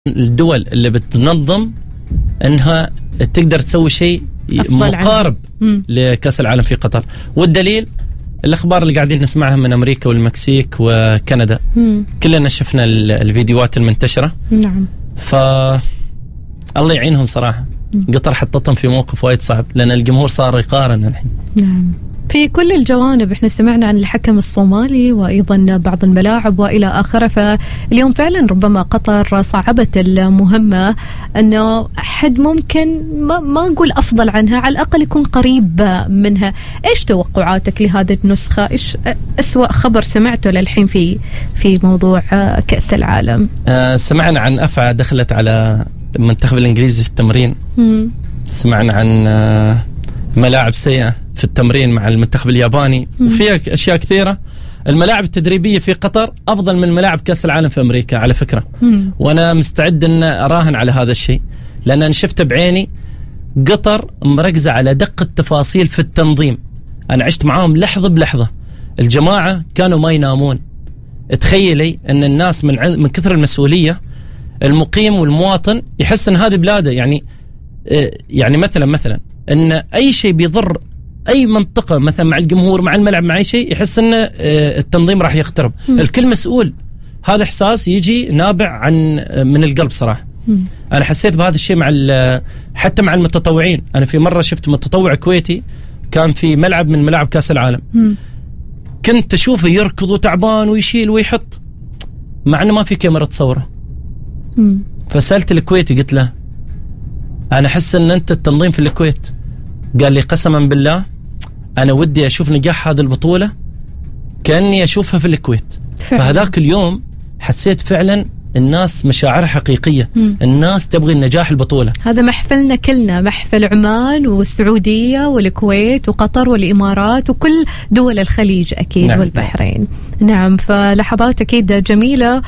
الدول اللي بتنظم انها تقدر تسوي شيء مقارب لكأس العالم في قطر. والدليل الاخبار اللي قاعدين نسمعها من امريكا والمكسيك وكندا. كلنا شفنا الفيديوهات المنتشرة. نعم. الله يعينهم صراحة. قطر حطتهم في موقف وايد صعب لان الجمهور صار يقارن الحين. نعم. في كل الجوانب احنا سمعنا عن الحكم الصومالي وايضا بعض الملاعب والى اخره. فاليوم فعلا ربما قطر صعبت المهمه انه حد ممكن ما نقول افضل عنها، على الاقل يكون قريب منها. ايش توقعاتك لهذه النسخه؟ ايش اسوأ خبر سمعته للحين في موضوع كأس العالم؟ سمعنا عن افعى دخلت على المنتخب الانجليزي في التمرين. سمعنا عن ملاعب سيئة في التمرين مع المنتخب الياباني. وفيها أشياء كثيرة. الملاعب التدريبية في قطر أفضل من ملاعب كأس العالم في أمريكا على فكرة. وأنا مستعد أن أراهن على هذا الشيء لأن أنا شفت بعيني. قطر مركزة على دق التفاصيل في التنظيم. أنا عشت معاهم لحظة بلحظة. الجماعة كانوا ما ينامون. تخيلي أن الناس من كثر المسؤولية المقيم والمواطن يحس أن هذه بلاده. يعني مثلا أن أي شيء بيضر أي منطقة مثلا مع الجمهور مع الملعب مع أي شيء يحس أن التنظيم راح يخترب. الكل مسؤول. هذا إحساس يجي نابع من القلب صراحة. أنا حسيت بهذا الشيء حتى مع المتطوعين. أنا في مرة شفت متطوع كويتي كان في ملعب من ملاعب كأس العالم. كنت أشوفه يركض وتعبان ويشيل ويحط مع أنه ما في كاميرا تصوره. فسألت الكويتي قلت له أنا أحس أن أنت التنظيم في الكويت. قال لي قسما بالله أنا ودي أشوف نجاح هذه البطولة كأني أشوفها في الكويت. فهذاك اليوم حسيت فعلا الناس مشاعر حقيقية. الناس تبغي النجاح البطولة. هذا محفلنا كلنا، محفل عمان والسعودية والكويت وقطر والإمارات وكل دول الخليج أكيد. نعم. والبحرين. نعم. فلحظات أكيد جميلة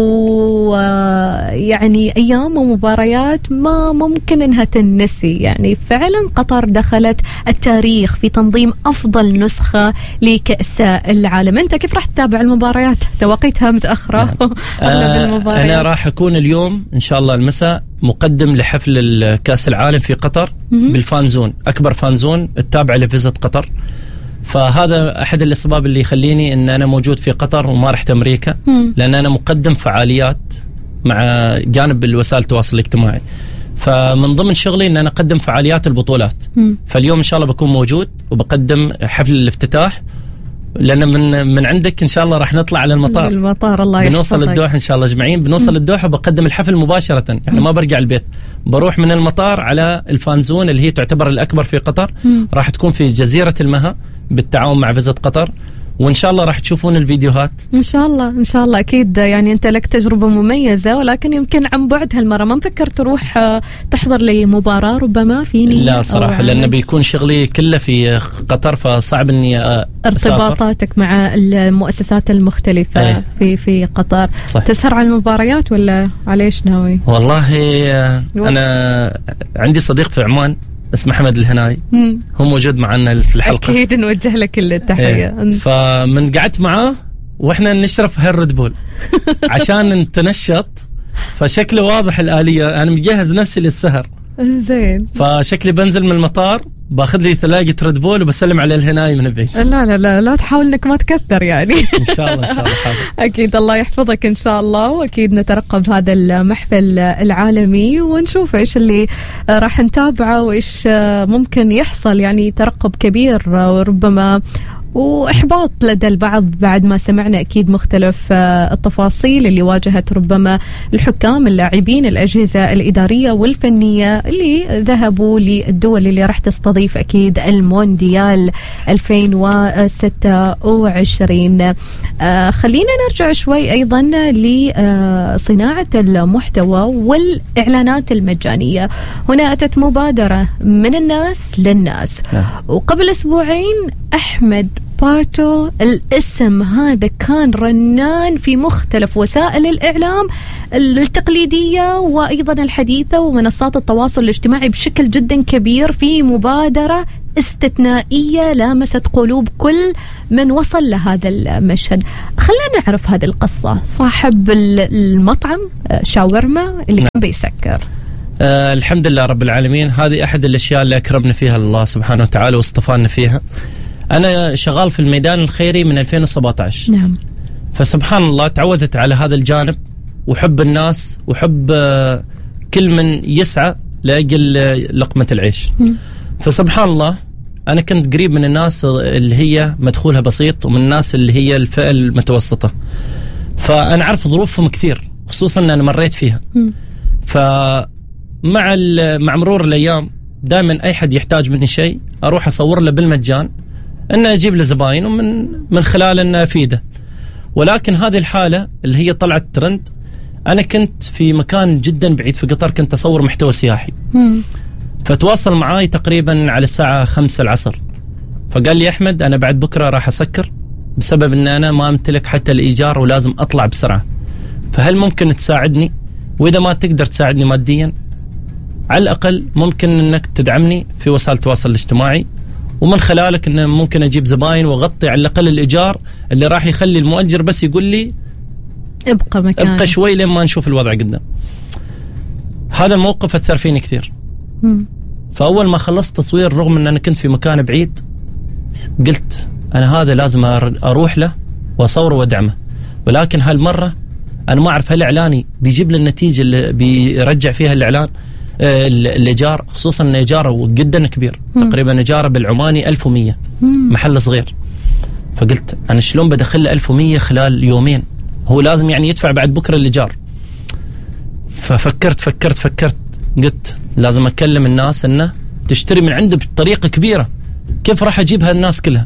ويعني أيام ومباريات ما ممكن إنها تنسي. يعني فعلا قطر دخلت التاريخ في تنظيم أفضل نسخة لكأس العالم. أنت كيف راح تتابع المباريات؟ توقيتها متأخرة. نعم. أنا راح أكون اليوم إن شاء الله المساء مقدم لحفل كأس العالم في قطر بالفانزون، أكبر فانزون التابع لفيزة قطر. فهذا أحد الأسباب اللي يخليني أن أنا موجود في قطر وما رحت أمريكا. لأن أنا مقدم فعاليات مع جانب الوسائل التواصل الاجتماعي. فمن ضمن شغلي أن أنا أقدم فعاليات البطولات. فاليوم إن شاء الله بكون موجود وبقدم حفل الافتتاح. لأن من عندك إن شاء الله راح نطلع على المطار. الله يحفظك. بنوصل الدوحة إن شاء الله أجمعين. بنوصل الدوحة وبقدم الحفل مباشرة. يعني ما برجع البيت، بروح من المطار على الفانزون اللي هي تعتبر الأكبر في قطر. راح تكون في جزيرة المها بالتعاون مع فيزة قطر. وإن شاء الله راح تشوفون الفيديوهات إن شاء الله أكيد. يعني أنت لك تجربة مميزة ولكن يمكن عن بعد هالمرة ما مفكر تروح تحضر لي مباراة ربما فيني؟ لا صراحة لأن بيكون شغلي كله في قطر فصعب إني ارتباطاتك مع المؤسسات المختلفة في قطر. صح. تسهر على المباريات ولا على إيش ناوي؟ والله أنا عندي صديق في عمان اسمه حمد الهناي. هو موجود معنا في الحلقة. أكيد نوجه لك كل التحية. فمن قعدت معاه وإحنا نشرب هالريد بول عشان نتنشط. فشكله واضح الآلية. أنا مجهز نفسي للسهر. زين. فشكلي بنزل من المطار باخذ لي ثلاجة ريد بول وبسلم على الهناي من بعيد. لا تحاول انك ما تكثر يعني. ان شاء الله حاضر. اكيد الله يحفظك ان شاء الله. واكيد نترقب هذا المحفل العالمي ونشوف ايش اللي راح نتابعه وايش ممكن يحصل. يعني ترقب كبير وربما وإحباط لدى البعض بعد ما سمعنا أكيد مختلف التفاصيل اللي واجهت ربما الحكام، اللاعبين، الأجهزة الإدارية والفنية اللي ذهبوا للدول اللي راح تستضيف أكيد المونديال 2026. خلينا نرجع شوي أيضا لصناعة المحتوى والإعلانات المجانية. هنا أتت مبادرة من الناس للناس. وقبل أسبوعين أحمد باتو، الاسم هذا كان رنان في مختلف وسائل الإعلام التقليدية وأيضا الحديثة ومنصات التواصل الاجتماعي بشكل جدا كبير في مبادرة استثنائية لامست قلوب كل من وصل لهذا المشهد. خلينا نعرف هذه القصة. صاحب المطعم شاورما اللي كان بيسكر. الحمد لله رب العالمين. هذه أحد الأشياء اللي أكرمنا فيها الله سبحانه وتعالى واصطفانا فيها. أنا شغال في الميدان الخيري من 2017. نعم. فسبحان الله تعودت على هذا الجانب وحب الناس وحب كل من يسعى لأجل لقمة العيش. فسبحان الله أنا كنت قريب من الناس اللي هي مدخولها بسيط ومن الناس اللي هي الفئة المتوسطة. فأنا أعرف ظروفهم كثير، خصوصا أن أنا مريت فيها. فمع مرور الأيام دائما أي حد يحتاج مني شيء أروح أصور له بالمجان، أن أجيب له زباين ومن خلال أن أفيده. ولكن هذه الحالة اللي هي طلعت ترند، أنا كنت في مكان جدا بعيد في قطر، كنت أصور محتوى سياحي. فتواصل معاي تقريبا على الساعة 5 العصر، فقال لي أحمد أنا بعد بكرة راح أسكر بسبب أن أنا ما أمتلك حتى الإيجار ولازم أطلع بسرعة، فهل ممكن تساعدني؟ وإذا ما تقدر تساعدني ماديا على الأقل ممكن أنك تدعمني في وسائل التواصل الاجتماعي، ومن خلالك أن ممكن أجيب زباين وأغطي على الأقل الإيجار اللي راح يخلي المؤجر بس يقول لي ابقى مكان، ابقى شوي لما نشوف الوضع قدام. هذا الموقف أثر فيني كثير. فأول ما خلصت تصوير رغم أن أنا كنت في مكان بعيد قلت أنا هذا لازم أروح له وأصوره وأدعمه. ولكن هالمرة أنا ما أعرف هل إعلاني بيجيب لي النتيجة اللي بيرجع فيها الإعلان الإيجار، خصوصا أن إيجاره جدا كبير. تقريبا إيجاره بالعماني 1100 محل صغير. فقلت أنا شلون بدخل 1100 خلال يومين؟ هو لازم يعني يدفع بعد بكرة الإيجار. ففكرت قلت لازم أكلم الناس أنه تشتري من عنده بطريقة كبيرة، كيف راح أجيبها الناس كلها؟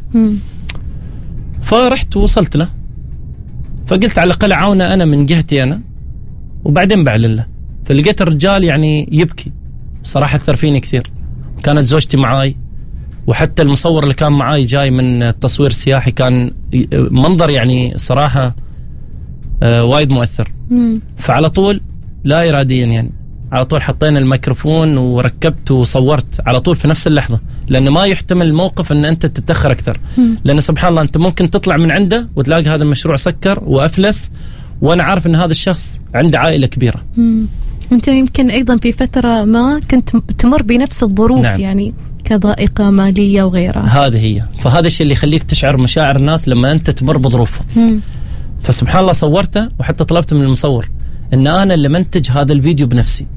فرحت وصلت له، فقلت على الأقل عاونه أنا من جهتي أنا وبعدين بعلن له. فلقيت الرجال يعني يبكي صراحة، أثر فيني كثير. كانت زوجتي معاي، وحتى المصور اللي كان معاي جاي من التصوير السياحي، كان منظر يعني صراحة وايد مؤثر. فعلى طول لا إراديا يعني على طول حطينا الميكروفون وركبت وصورت على طول في نفس اللحظة، لأنه ما يحتمل الموقف أن أنت تتأخر أكثر. لأن سبحان الله أنت ممكن تطلع من عنده وتلاقي هذا المشروع سكر وأفلس، وأنا عارف أن هذا الشخص عنده عائلة كبيرة. أنت يمكن أيضا في فترة ما كنت تمر بنفس الظروف. نعم. يعني كضائقة مالية وغيرها. هذه هي. فهذا الشيء اللي يخليك تشعر مشاعر الناس لما أنت تمر بظروفهم. فسبحان الله صورته، وحتى طلبت من المصور أن أنا اللي منتج هذا الفيديو بنفسي،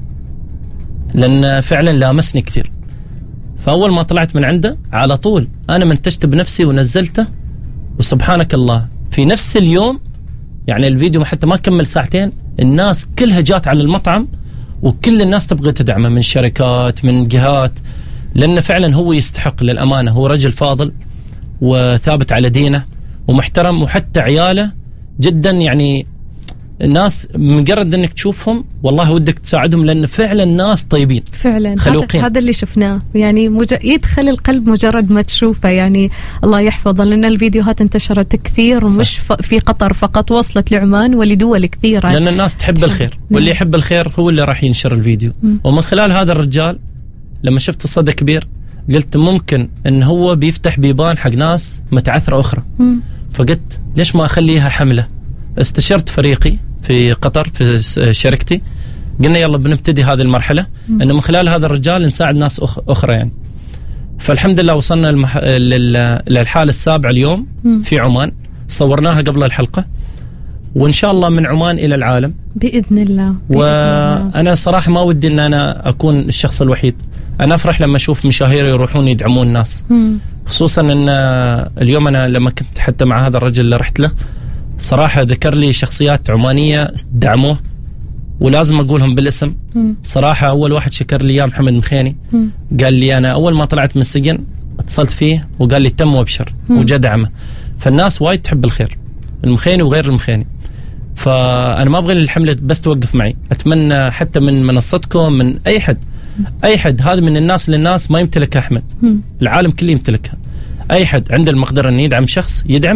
لأن فعلا لامسني كثير. فأول ما طلعت من عنده على طول أنا منتجته بنفسي ونزلته، وسبحانك الله في نفس اليوم يعني الفيديو حتى ما كمل ساعتين الناس كلها جات على المطعم، وكل الناس تبغى تدعمه من شركات من جهات، لأن فعلا هو يستحق للأمانة. هو رجل فاضل وثابت على دينه ومحترم، وحتى عياله جدا يعني الناس مجرد انك تشوفهم والله ودك تساعدهم، لان فعلا ناس طيبين فعلا خلوقين. هذا اللي شفناه يعني يدخل القلب مجرد ما تشوفه. يعني الله يحفظه، لان الفيديوهات انتشرت كثير ومش في قطر فقط، وصلت لعمان ولدول كثيره، لان الناس تحب الخير. واللي يحب الخير هو اللي راح ينشر الفيديو. ومن خلال هذا الرجال لما شفت الصدى كبير قلت ممكن ان هو بيفتح بيبان حق ناس متعثره اخرى. فقلت ليش ما اخليها حمله. استشرت فريقي في قطر في شركتي، قلنا يلا بنبتدي هذه المرحلة أنه من خلال هذا الرجال نساعد ناس أخرى يعني. فالحمد لله وصلنا للحالة السابعة اليوم في عمان، صورناها قبل الحلقة، وإن شاء الله من عمان إلى العالم بإذن الله. وأنا صراحة ما ودي أن أنا أكون الشخص الوحيد. أنا أفرح لما أشوف مشاهير يروحون يدعمون الناس، خصوصا أن اليوم أنا لما كنت حتى مع هذا الرجل اللي رحت له صراحة ذكر لي شخصيات عمانية دعموه ولازم أقولهم بالاسم. صراحة أول واحد شكر لي يا محمد مخيني، قال لي أنا أول ما طلعت من السجن اتصلت فيه وقال لي تم وابشر وجاء دعمه. فالناس وايد تحب الخير، المخيني وغير المخيني. فأنا ما أبغى الحملة بس توقف معي، أتمنى حتى من منصتكم من أي حد هذا من الناس للناس ما يمتلك أحمد، العالم كله يمتلكها. أي حد عنده المقدرة أن يدعم شخص يدعمه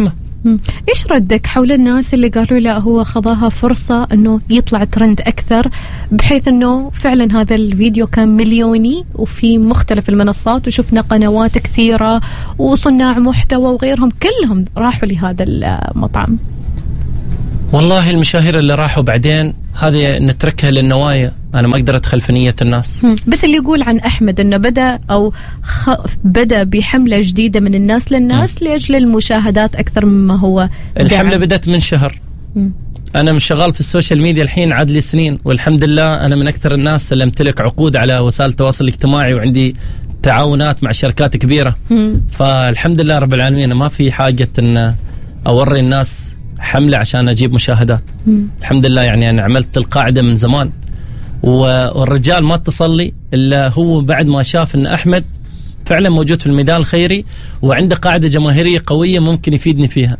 إيش ردك حول الناس اللي قالوا لا هو خذاها فرصة أنه يطلع ترند أكثر، بحيث أنه فعلا هذا الفيديو كان مليوني وفي مختلف المنصات، وشفنا قنوات كثيرة وصناع محتوى وغيرهم كلهم راحوا لهذا المطعم؟ والله المشاهير اللي راحوا بعدين هذه نتركها للنوايا، أنا ما أقدر أدخل في نية الناس. بس اللي يقول عن أحمد أنه بدأ بحملة جديدة من الناس للناس لأجل المشاهدات أكثر مما هو الحملة بدأت من شهر. أنا مش شغال في السوشيال ميديا الحين عاد لي سنين، والحمد لله أنا من أكثر الناس اللي امتلك عقود على وسائل التواصل الاجتماعي، وعندي تعاونات مع شركات كبيرة. فالحمد لله رب العالمين ما في حاجة أن أوري الناس حملة عشان أجيب مشاهدات. الحمد لله يعني أنا عملت القاعدة من زمان، والرجال ما اتصل لي إلا هو بعد ما شاف أن أحمد فعلا موجود في الميدان الخيري وعنده قاعدة جماهيرية قوية ممكن يفيدني فيها.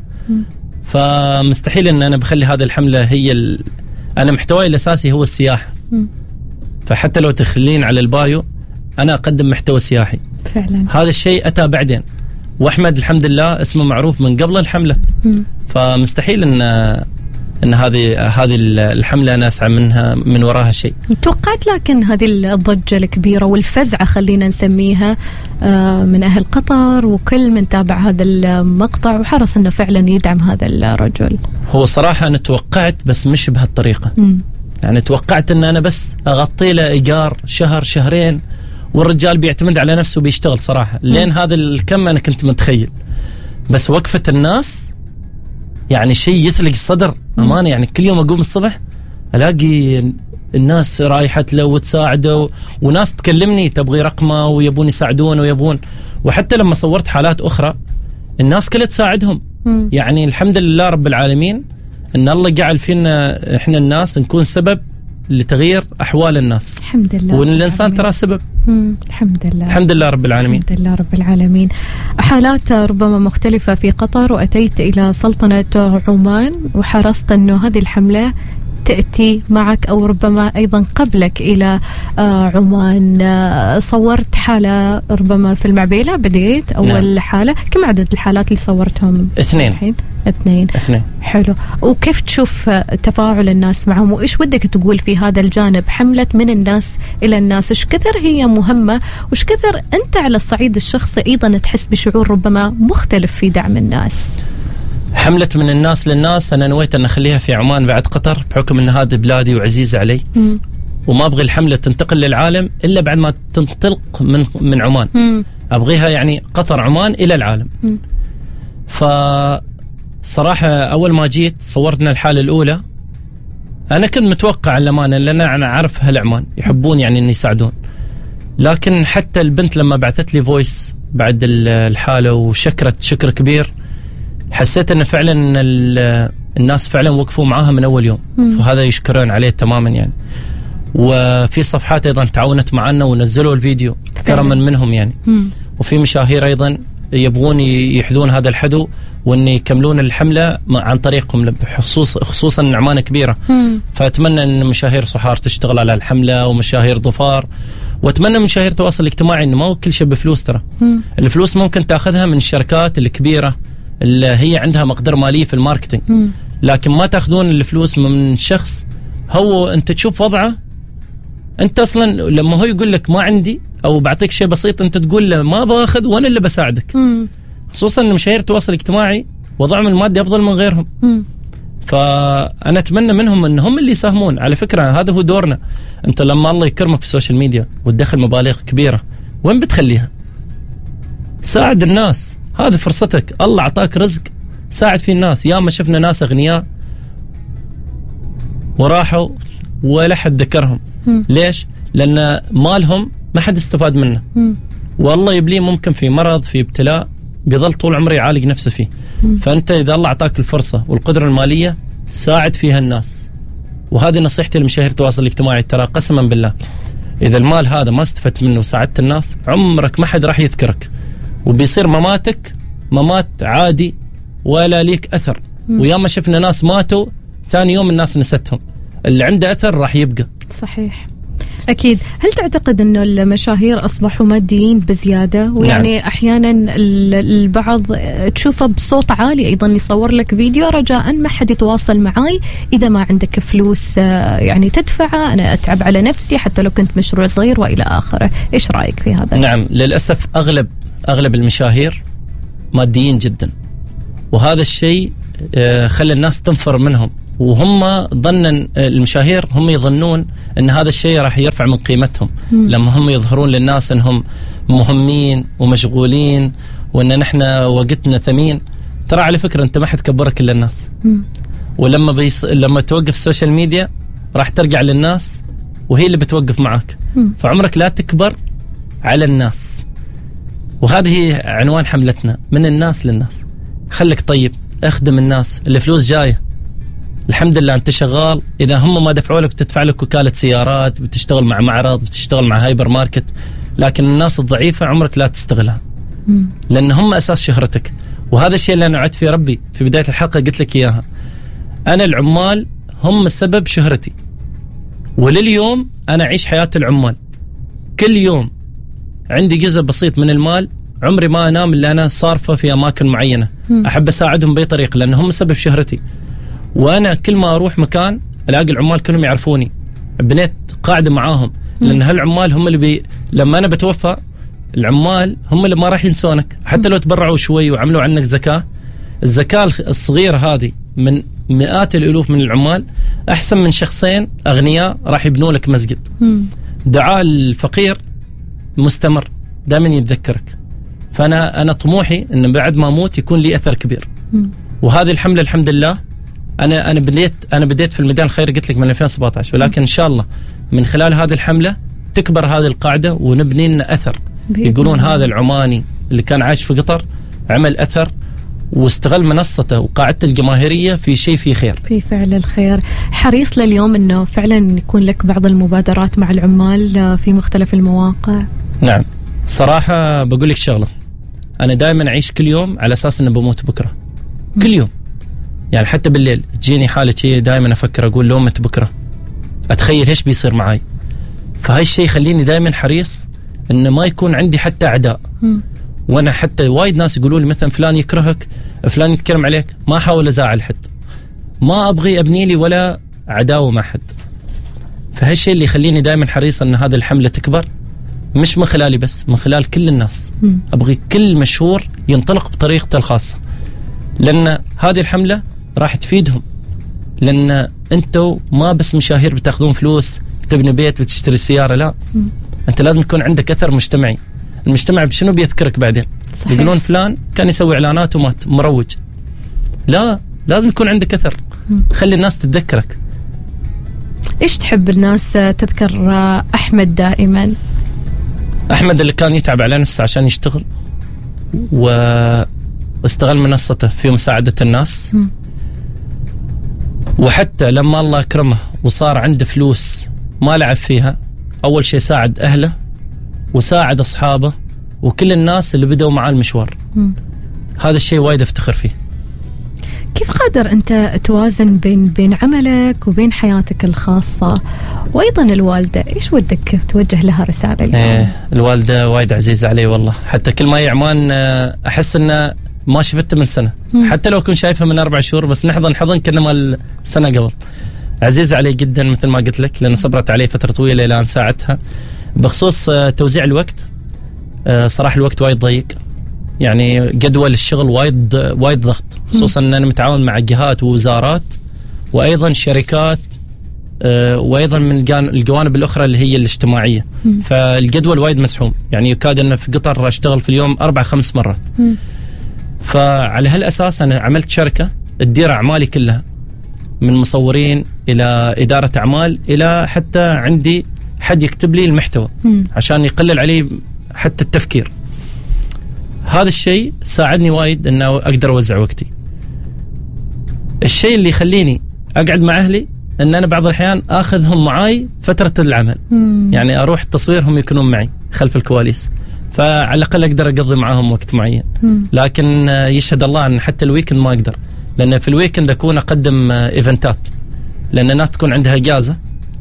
فمستحيل أن أنا بخلي هذه الحملة هي أنا محتواي الأساسي هو السياحة. فحتى لو تخلين على البايو أنا أقدم محتوى سياحي فعلا. هذا الشيء أتى بعدين، وأحمد الحمد لله اسمه معروف من قبل الحملة. فمستحيل أن هذه الحملة أنا أسعى منها من وراها شيء. توقعت لكن هذه الضجة الكبيرة والفزعة خلينا نسميها من أهل قطر وكل من تابع هذا المقطع وحرص أنه فعلا يدعم هذا الرجل؟ هو صراحة أنا توقعت بس مش بهالطريقة. يعني توقعت أن أنا بس أغطي له إيجار شهر شهرين والرجال بيعتمد على نفسه وبيشتغل صراحة لين هذا الكم أنا كنت متخيل. بس وقفة الناس يعني شيء يثلج الصدر أمانة. يعني كل يوم أقوم الصبح ألاقي الناس رايحة له وتساعده، وناس تكلمني تبغي رقمه ويبون يساعدون ويبون. وحتى لما صورت حالات أخرى الناس كلها تساعدهم. يعني الحمد لله رب العالمين أن الله جعل فينا إحنا الناس نكون سبب لتغيير أحوال الناس. الحمد لله. وإن الإنسان ترى سبب. الحمد لله. الحمد لله رب العالمين. الحمد لله رب العالمين. حالات ربما مختلفة في قطر، وأتيت إلى سلطنة عمان وحرصت أنه هذه الحملة تأتي معك أو ربما أيضا قبلك إلى عمان. صورت حالة ربما في المعبيلة بديت أول نعم. حالة. كم عدد الحالات اللي صورتهم؟ 2. 2. حلو. وكيف تشوف تفاعل الناس معهم، وإيش ودك تقول في هذا الجانب؟ حملة من الناس إلى الناس إيش كثر هي مهمة، وإيش كثر أنت على الصعيد الشخصي أيضا تحس بشعور ربما مختلف في دعم الناس؟ حملة من الناس للناس أنا نويت أن أخليها في عمان بعد قطر، بحكم أن هذه بلادي وعزيزة علي. وما أبغي الحملة تنتقل للعالم إلا بعد ما تنطلق من عمان. أبغيها يعني قطر عمان إلى العالم. فصراحة أول ما جيت صورتنا الحالة الأولى أنا كنت متوقع الأمانة، لأن أنا أعرف هالعمان يحبون يعني أن يساعدون. لكن حتى البنت لما بعثت لي فويس بعد الحالة وشكرت شكر كبير، حسيت أن فعلا الناس فعلا وقفوا معاها من أول يوم. فهذا يشكرون عليه تماما يعني. وفي صفحات أيضا تعاونت معنا ونزلوا الفيديو كرما منهم يعني. وفي مشاهير أيضا يبغون يحذون هذا الحدو وأن يكملون الحملة عن طريقهم، خصوصا عمان كبيرة. فأتمنى أن مشاهير صحار تشتغل على الحملة ومشاهير ظفار، وأتمنى من مشاهير التواصل الاجتماعي أنه ما هو كل شيء بفلوس. ترى الفلوس ممكن تأخذها من الشركات الكبيرة اللي هي عندها مقدرة مالية في الماركتينج، لكن ما تأخذون الفلوس من شخص هو أنت تشوف وضعه. أنت أصلا لما هو يقول لك ما عندي أو بعطيك شيء بسيط أنت تقول له ما باخذ وأنا اللي بساعدك. خصوصا أن مشاهير التواصل الاجتماعي وضعهم المادي أفضل من غيرهم. فأنا أتمنى منهم أن هم اللي يساهمون. على فكرة هذا هو دورنا. أنت لما الله يكرمك في السوشيال ميديا وتدخل مبالغ كبيرة وين بتخليها؟ ساعد الناس، هذه فرصتك. الله أعطاك رزق ساعد فيه الناس. ياما شفنا ناس أغنياء وراحوا ولا حد ذكرهم. ليش؟ لأن مالهم ما حد استفاد منه. والله يبليه ممكن في مرض في ابتلاء بيظل طول عمره يعالج نفسه فيه. فأنت إذا الله أعطاك الفرصة والقدرة المالية ساعد فيها الناس. وهذه نصيحتي لمشاهير التواصل الاجتماعي. ترى قسما بالله إذا المال هذا ما استفدت منه وساعدت الناس عمرك ما حد راح يذكرك، وبيصير مماتك ممات عادي ولا ليك أثر. وياما شفنا ناس ماتوا ثاني يوم الناس نستهم. اللي عنده أثر راح يبقى. صحيح. أكيد. هل تعتقد أنه المشاهير أصبحوا ماديين بزيادة؟ ويعني نعم. أحيانا البعض تشوفه بصوت عالي أيضا يصور لك فيديو رجاء ما حد يتواصل معاي إذا ما عندك فلوس يعني تدفعه، أنا أتعب على نفسي حتى لو كنت مشروع صغير وإلى آخره. إيش رأيك في هذا؟ نعم، للأسف أغلب المشاهير ماديين جدا، وهذا الشيء خلى الناس تنفر منهم، وهم ظنا المشاهير هم يظنون ان هذا الشيء راح يرفع من قيمتهم لما هم يظهرون للناس انهم مهمين ومشغولين وان نحن وقتنا ثمين. ترى على فكرة انت ما حد كبرك الا الناس، ولما لما توقف السوشيال ميديا راح ترجع للناس وهي اللي بتوقف معك. فعمرك لا تكبر على الناس، وهذه هي عنوان حملتنا، من الناس للناس. خليك طيب، اخدم الناس، الفلوس جاية الحمد لله، انت شغال. اذا هم ما دفعوا لك بتدفع لك وكالة سيارات، بتشتغل مع معرض، بتشتغل مع هايبر ماركت، لكن الناس الضعيفة عمرك لا تستغلها، لان هم اساس شهرتك. وهذا الشيء اللي انا وعدت في ربي في بداية الحلقة قلت لك اياها، انا العمال هم السبب شهرتي، ولليوم انا اعيش حياة العمال. كل يوم عندي جزء بسيط من المال، عمري ما انام الا انا صارفه في اماكن معينة، احب اساعدهم باي طريقة لان هم سبب شهرتي. وانا كل ما اروح مكان الاقي العمال كلهم يعرفوني، بنيت قاعدة معاهم، لان هالعمال هم اللي لما انا بتوفى العمال هم اللي ما راح ينسونك، حتى لو تبرعوا شوي وعملوا عنك زكاة. الزكاة الصغيرة هذه من مئات الالوف من العمال احسن من شخصين اغنياء راح يبنوا لك مسجد. دعاء الفقير مستمر دائما يتذكرك. فانا طموحي ان بعد ما اموت يكون لي اثر كبير. وهذه الحملة الحمد لله انا بديت في الميدان الخيري قلت لك من 2017، ولكن ان شاء الله من خلال هذه الحملة تكبر هذه القاعدة ونبني لنا اثر، يقولون هذا العماني اللي كان عايش في قطر عمل اثر واستغل منصته وقاعدته الجماهيرية في شيء فيه خير، في فعل الخير. حريص لليوم انه فعلا يكون لك بعض المبادرات مع العمال في مختلف المواقع؟ نعم صراحة بقول لك شغلة، انا دائما اعيش كل يوم على اساس انه بموت بكرة. كل يوم يعني حتى بالليل تجيني حالة شيء دائما افكر اقول لو مت بكرة اتخيل ايش بيصير معاي. فهاي الشيء يخليني دائما حريص انه ما يكون عندي حتى اعداء. وانا حتى وايد ناس يقولوا لي مثلا فلان يكرهك، فلان يتكلم عليك، ما احاول ازعل حد، ما ابغي ابني لي ولا عداوه مع حد. فهالشيء اللي يخليني دائما حريص ان هذه الحمله تكبر، مش من خلالي بس، من خلال كل الناس. ابغي كل مشهور ينطلق بطريقته الخاصه، لان هذه الحمله راح تفيدهم. لان انتوا ما بس مشاهير بتاخذون فلوس تبني بيت وتشتري سياره، لا، انت لازم يكون عندك اثر مجتمعي. المجتمع بشنو بيذكرك بعدين؟ صحيح. يقولون فلان كان يسوي اعلانات ومات مروج. لا، لازم يكون عندك اثر، خلي الناس تتذكرك. ايش تحب الناس تذكر احمد دائما؟ احمد اللي كان يتعب على نفسه عشان يشتغل واستغل منصته في مساعدة الناس. وحتى لما الله أكرمه وصار عنده فلوس ما لعب فيها، أول شيء ساعد أهله وساعد أصحابه وكل الناس اللي بدأوا معاه المشوار. هذا الشيء وايد افتخر فيه. كيف قادر أنت توازن بين عملك وبين حياتك الخاصة وأيضا الوالدة؟ إيش ودك توجه لها رسالة اليوم؟ الوالدة وايد عزيزة علي والله، حتى كل ما يعمان أحس أنه ما شفته من سنة، حتى لو كنت شايفه من 4 شهور بس نحضن حضن كأنما السنة قبل. عزيزة علي جدا مثل ما قلت لك، لأن صبرت عليه فترة طويلة إلى أن ساعدتها. بخصوص توزيع الوقت، صراحة الوقت وايد ضيق، يعني جدول الشغل وايد ضغط، خصوصا أن أنا متعاون مع جهات ووزارات وأيضا شركات وأيضا من الجوانب الأخرى اللي هي الاجتماعية. فالجدول وايد مسحوم، يعني يكاد أن في قطر أشتغل في اليوم 4-5 مرات. فعلى هالأساس أنا عملت شركة تدير أعمالي كلها، من مصورين إلى إدارة أعمال إلى حتى عندي حد يكتب لي المحتوى عشان يقلل علي حتى التفكير. هذا الشيء ساعدني وايد أنه أقدر أوزع وقتي. الشيء اللي يخليني أقعد مع أهلي أن أنا بعض الأحيان أخذهم معاي فترة العمل، يعني أروح التصوير هم يكونون معي خلف الكواليس، فعلى الأقل أقدر أقضي معهم وقت معين. لكن يشهد الله أن حتى الويكند ما أقدر، لأن في الويكند أكون أقدم إيفنتات، لأن الناس تكون عندها إجازة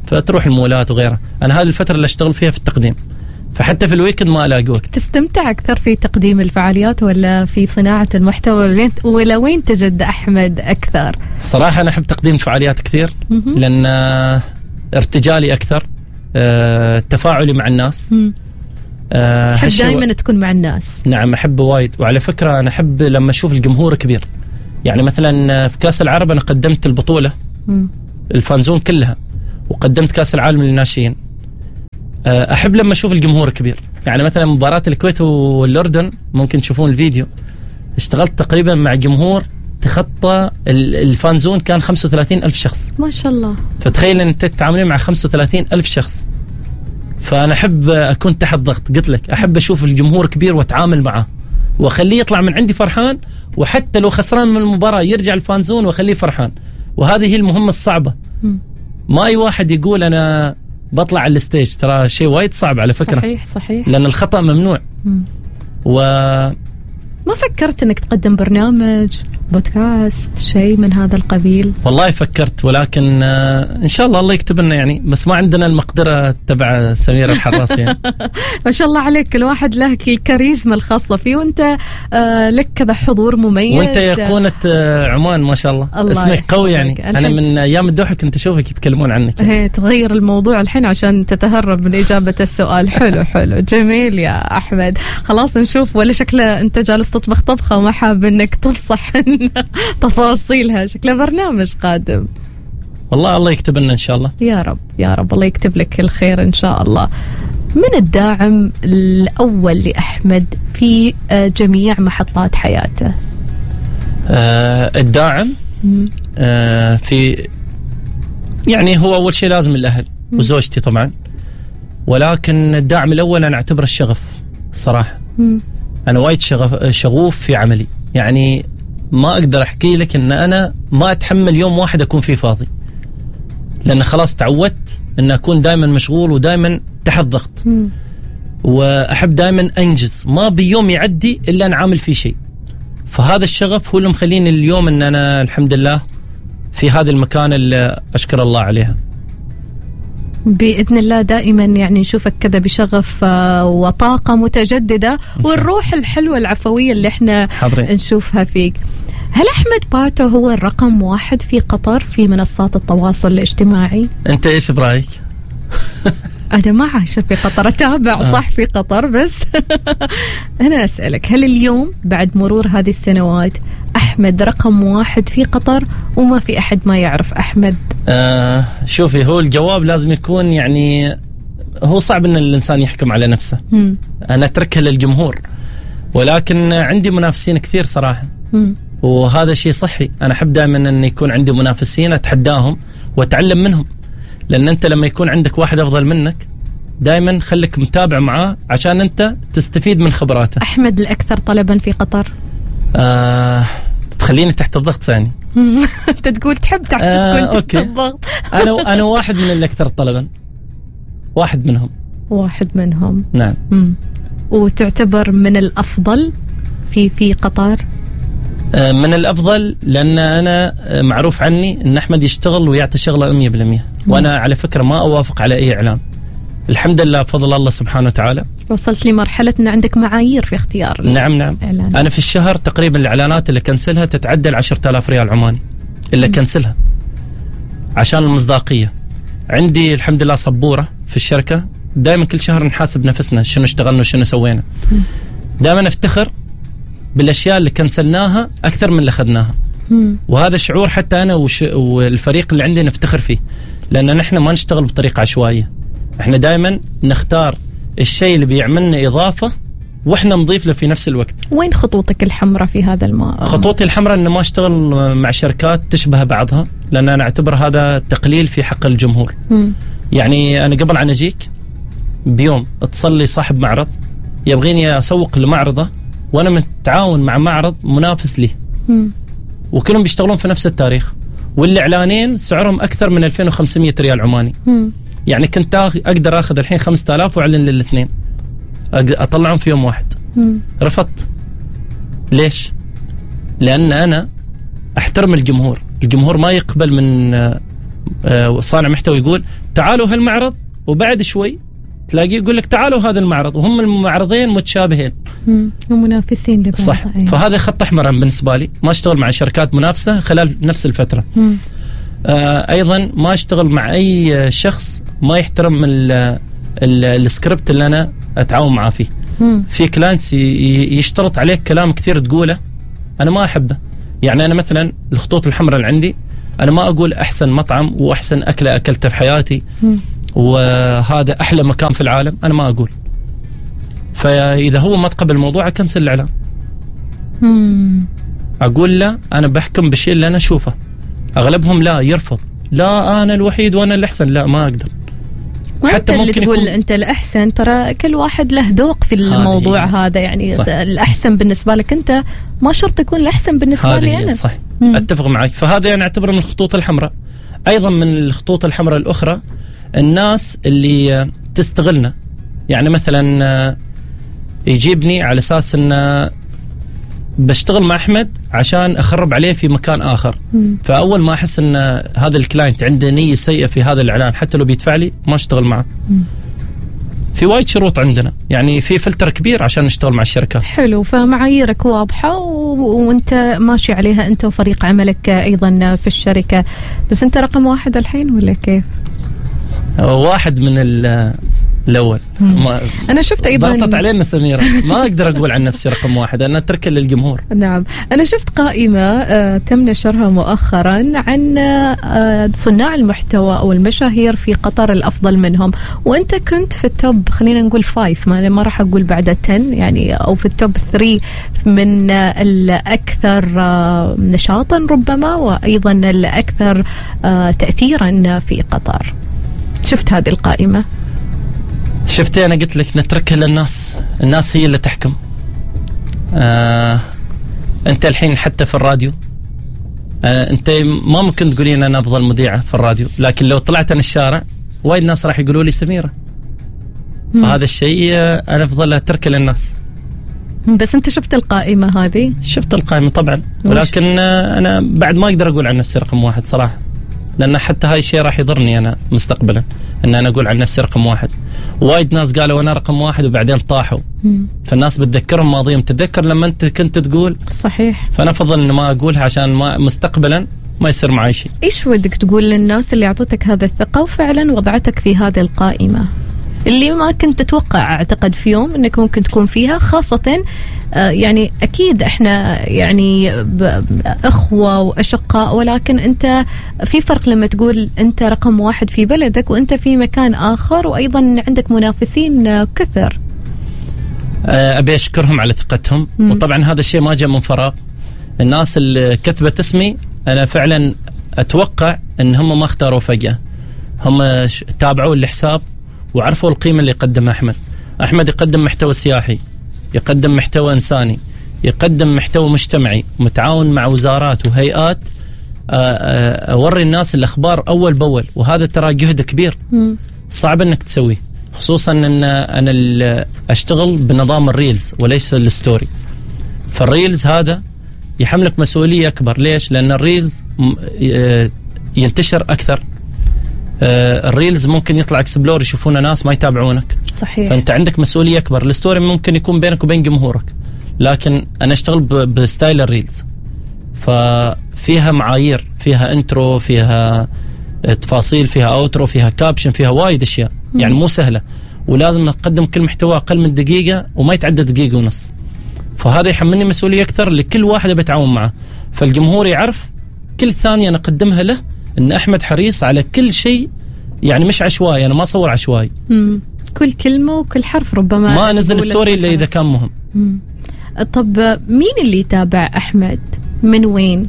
فتروح المولات وغيرها. أنا هذه الفترة اللي أشتغل فيها في التقديم، فحتى في الويكند ما ألاقي وقت. تستمتع أكثر في تقديم الفعاليات ولا في صناعة المحتوى، ولا وين تجد أحمد أكثر؟ صراحة أنا أحب تقديم الفعاليات كثير، لأن ارتجالي أكثر، تفاعلي مع الناس. تحب دائما تكون مع الناس؟ نعم أحب وايد. وعلى فكرة أنا أحب لما أشوف الجمهور كبير، يعني مثلا في كأس العرب أنا قدمت البطولة الفانزون كلها، وقدمت كأس العالم للناشئين. أحب لما أشوف الجمهور كبير، يعني مثلا مباراة الكويت والأردن ممكن تشوفون الفيديو، اشتغلت تقريبا مع جمهور تخطى الفانزون كان 35,000 شخص ما شاء الله. فتخيل أن أنت تتعاملين مع 35,000 شخص. فأنا أحب أكون تحت ضغط، قلت لك أحب أشوف الجمهور كبير وأتعامل معه وأخليه يطلع من عندي فرحان، وحتى لو خسران من المباراة يرجع الفانزون وأخليه فرحان. وهذه هي المهمة الصعبة. ما أي واحد يقول أنا بطلع على الستيج، ترى شيء وايد صعب على فكرة. صحيح. لأن الخطأ ممنوع. ما فكرت أنك تقدم برنامج بودكاست شيء من هذا القبيل؟ والله فكرت، ولكن إن شاء الله يكتب لنا يعني، بس ما عندنا المقدرة تبع سميرة الحراسي يعني. ما شاء الله عليك، كل واحد له الكاريزما الخاصة فيه، وانت لك كذا حضور مميز، وانت يقونة عمان ما شاء الله اسمك قوي يعني. أنا من أيام الدوحة كنت أشوفك يتكلمون عنك يعني. تغير الموضوع الحين عشان تتهرب من إجابة السؤال. حلو جميل يا أحمد. خلاص نشوف، ولا شكله أنت جالس تطبخ طبخة وما حاب أنك تفصح تفاصيلها، شكله برنامج قادم. والله الله يكتب لنا إن شاء الله. يا رب الله يكتب لك الخير إن شاء الله. من الداعم الأول لأحمد في جميع محطات حياته؟ الداعم في يعني هو أول شيء لازم الأهل وزوجتي طبعا، ولكن الداعم الأول أنا أعتبره الشغف صراحة. أنا وايد شغوف في عملي، يعني ما أقدر أحكي لك أن أنا ما أتحمل يوم واحد أكون فيه فاضي، لأن خلاص تعودت أن أكون دائما مشغول ودائما تحت ضغط. وأحب دائما أنجز، ما بيوم يعدي إلا أنا عامل فيه شيء. فهذا الشغف هو اللي مخليني اليوم أن أنا الحمد لله في هذا المكان اللي أشكر الله عليها. بإذن الله دائما يعني نشوفك كذا بشغف وطاقة متجددة، والروح الحلوة العفوية اللي احنا نشوفها فيك. هل أحمد باتو هو الرقم 1 في قطر في منصات التواصل الاجتماعي؟ أنت إيش برأيك؟ أنا ما عايشة في قطر، أتابع صح في قطر، بس أنا أسألك، هل اليوم بعد مرور هذه السنوات أحمد رقم 1 في قطر وما في أحد ما يعرف أحمد؟ شوفي، هو الجواب لازم يكون يعني هو صعب أن الإنسان يحكم على نفسه. أنا أتركها للجمهور، ولكن عندي منافسين كثير صراحة. وهذا شيء صحي. أنا أحب دائما أن يكون عندي منافسين أتحداهم وأتعلم منهم، لأن أنت لما يكون عندك واحد أفضل منك دائما خليك متابع معاه عشان أنت تستفيد من خبراته. أحمد الأكثر طلبا في قطر؟ تخليني تحت الضغط يعني. أنت تقول تحب تكون تحت الضغط. أنا واحد من الأكثر طلبا، واحد منهم. نعم. وتعتبر من الأفضل في قطر؟ من الأفضل، لأن أنا معروف عني أن أحمد يشتغل ويعطي شغله 100%. وأنا على فكرة ما أوافق على أي إعلان، الحمد لله بفضل الله سبحانه وتعالى. وصلت لمرحلة أن عندك معايير في اختيار. نعم. إعلان. أنا في الشهر تقريبا الإعلانات اللي كنسلها تتعدى 10,000 ريال عماني اللي كنسلها عشان المصداقية. عندي الحمد لله صبورة في الشركة، دائما كل شهر نحاسب نفسنا شنو اشتغلنا وشنو سوينا. دائما افتخر بالأشياء اللي كنسلناها أكثر من اللي أخذناها. وهذا الشعور حتى أنا والفريق اللي عندي نفتخر فيه، لأن نحن ما نشتغل بطريقة عشوائية. احنا دائما نختار الشيء اللي بيعملنا إضافة وإحنا نضيف له في نفس الوقت. وين خطوتك الحمراء في هذا خطوتي الحمراء أن ما أشتغل مع شركات تشبه بعضها، لأن أنا أعتبر هذا تقليل في حق الجمهور. يعني أنا قبل عن أجيك بيوم اتصل لي صاحب معرض يبغيني أسوق لمعرضه، وأنا متعاون مع معرض منافس لي، وكلهم بيشتغلون في نفس التاريخ، والإعلانين سعرهم أكثر من 2500 ريال عماني. يعني كنت أقدر أخذ الحين 5000 وأعلن للاثنين أطلعهم في يوم واحد. رفضت. ليش؟ لأن أنا أحترم الجمهور ما يقبل من صانع محتوى يقول تعالوا هالمعرض، وبعد شوي تلاقيه يقول لك تعالوا هذا المعرض، وهم المعرضين متشابهين ومنافسين لبعض. صح. فهذا خط احمر بالنسبه لي، ما اشتغل مع شركات منافسه خلال نفس الفتره. ايضا ما اشتغل مع اي شخص ما يحترم السكريبت اللي انا اتعاون معاه فيه. في كلاينتس يشترط عليك كلام كثير تقوله انا ما احبه. يعني انا مثلا الخطوط الحمراء اللي عندي، انا ما اقول احسن مطعم واحسن اكله اكلته في حياتي وهذا احلى مكان في العالم، انا ما اقول. فاذا هو ما تقبل الموضوع اكنسل الاعلان. اقول له انا بحكم بالشيء اللي انا اشوفه. اغلبهم لا يرفض، لا انا الوحيد وانا الاحسن، لا ما اقدر. حتى ممكن تقول انت الاحسن، ترى كل واحد له ذوق في الموضوع هذا يعني. صح. الاحسن بالنسبه لك انت ما شرط يكون الاحسن بالنسبه لي انا. صح. اتفق معك. فهذا انا اعتبره من الخطوط الحمراء. ايضا من الخطوط الحمراء الاخرى الناس اللي تستغلنا. يعني مثلا يجيبني على اساس ان بشتغل مع احمد عشان اخرب عليه في مكان اخر. فاول ما احس ان هذا الكلاينت عنده نيه سيئه في هذا الاعلان حتى لو بيدفع لي ما اشتغل معه. في وايد شروط عندنا، يعني في فلتر كبير عشان نشتغل مع الشركات. حلو. فمعاييرك واضحه وانت ماشي عليها انت وفريق عملك ايضا في الشركه. بس انت رقم واحد الحين ولا كيف؟ واحد من الأول. أنا شفت أيضا ضغطت علينا سميرة، ما أقدر أقول عن نفسي رقم واحد، أنا أترك للجمهور. نعم. أنا شفت قائمة تم نشرها مؤخرا عن صناع المحتوى أو المشاهير في قطر الأفضل منهم، وأنت كنت في التوب، خلينا نقول 5، ما راح أقول بعد 10 يعني، أو في التوب 3 من الأكثر نشاطا ربما، وأيضا الأكثر تأثيرا في قطر. شفت هذه القائمة؟ شفتي، أنا قلت لك نتركها للناس، الناس هي اللي تحكم. أنت الحين حتى في الراديو، أنت ما ممكن تقولين أنا أفضل مذيعة في الراديو، لكن لو طلعت أنا الشارع وايد ناس راح يقولوا لي سميرة. فهذا الشيء أنا أفضل أتركه للناس. بس أنت شفت القائمة هذه؟ شفت القائمة طبعا، ولكن أنا بعد ما أقدر أقول عن نفسي رقم واحد صراحة، لأن حتى هاي الشيء راح يضرني أنا مستقبلا أن أنا أقول عن نفسي رقم واحد. وايد ناس قالوا أنا رقم واحد وبعدين طاحوا. فالناس بتذكرهم ماضيهم، تتذكر لما أنت كنت تقول. صحيح. فأنا أفضل أن ما أقولها عشان ما مستقبلا ما يصير معي شيء. إيش ودك تقول للناس اللي أعطتك هذا الثقة وفعلا وضعتك في هذه القائمة اللي ما كنت تتوقع أعتقد في يوم أنك ممكن تكون فيها، خاصة يعني أكيد إحنا يعني أخوة وأشقاء، ولكن أنت في فرق لما تقول أنت رقم واحد في بلدك وأنت في مكان آخر وأيضا عندك منافسين كثر. أبي أشكرهم على ثقتهم. وطبعا هذا الشيء ما جاء من فراغ. الناس اللي كتبت اسمي أنا فعلا أتوقع أن هم ما اختاروا فجأة، هم تابعوا الحساب وعرفوا القيمة اللي يقدمها أحمد. أحمد يقدم محتوى سياحي، يقدم محتوى إنساني، يقدم محتوى مجتمعي، متعاون مع وزارات وهيئات. أوري الناس الأخبار أول بأول، وهذا ترى جهد كبير صعب أنك تسويه، خصوصا أن أنا أشتغل بنظام الريلز وليس الستوري. فالريلز هذا يحملك مسؤولية أكبر. ليش؟ لأن الريلز ينتشر أكثر. الريلز ممكن يطلع اكسبلور يشوفونه ناس ما يتابعونك. صحيح. فأنت عندك مسؤولية أكبر. الستوري ممكن يكون بينك وبين جمهورك، لكن أنا أشتغل بستايل الريلز، ففيها معايير، فيها انترو، فيها تفاصيل، فيها اوترو، فيها كابشن، فيها وايد أشياء يعني مو سهلة، ولازم نقدم كل محتوى أقل من دقيقة وما يتعدى دقيقة ونص. فهذا يحملني مسؤولية أكثر لكل واحد بتعاون معه. فالجمهور يعرف كل ثانية نقدمها له إن أحمد حريص على كل شيء، يعني مش عشوائي، أنا ما أصور عشوائي. كل كلمة وكل حرف ربما ما نزل ستوري إلا إذا كان مهم. طب مين اللي يتابع أحمد؟ من وين؟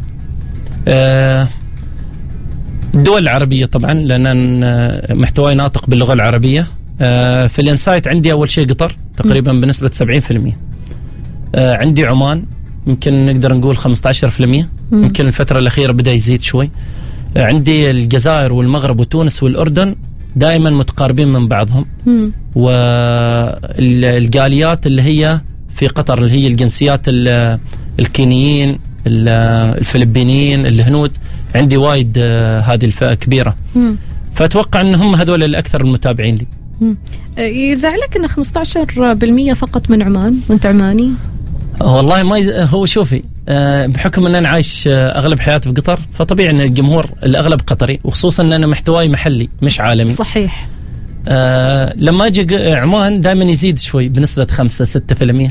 الدول العربية طبعا، لأن محتواي ناطق باللغة العربية. في الانسايت عندي أول شيء قطر تقريبا بنسبة 70%. عندي عمان يمكن نقدر نقول 15%، يمكن الفترة الأخيرة بدأ يزيد شوي. عندي الجزائر والمغرب وتونس والأردن دائما متقاربين من بعضهم. والجاليات اللي هي في قطر اللي هي الجنسيات الكينيين، الفلبينيين، الهنود، عندي وايد هذه الفئة كبيرة. فأتوقع أن هم هذول الأكثر المتابعين لي. يزعلك أن 15% فقط من عمان وأنت عماني؟ والله ما هو شوفي، بحكم أن أنا عايش أغلب حياتي في قطر، فطبيعي أن الجمهور الأغلب قطري، وخصوصا أن أنا محتواي محلي مش عالمي. صحيح. لما أجي عمان دائما يزيد شوي بنسبة 5-6%.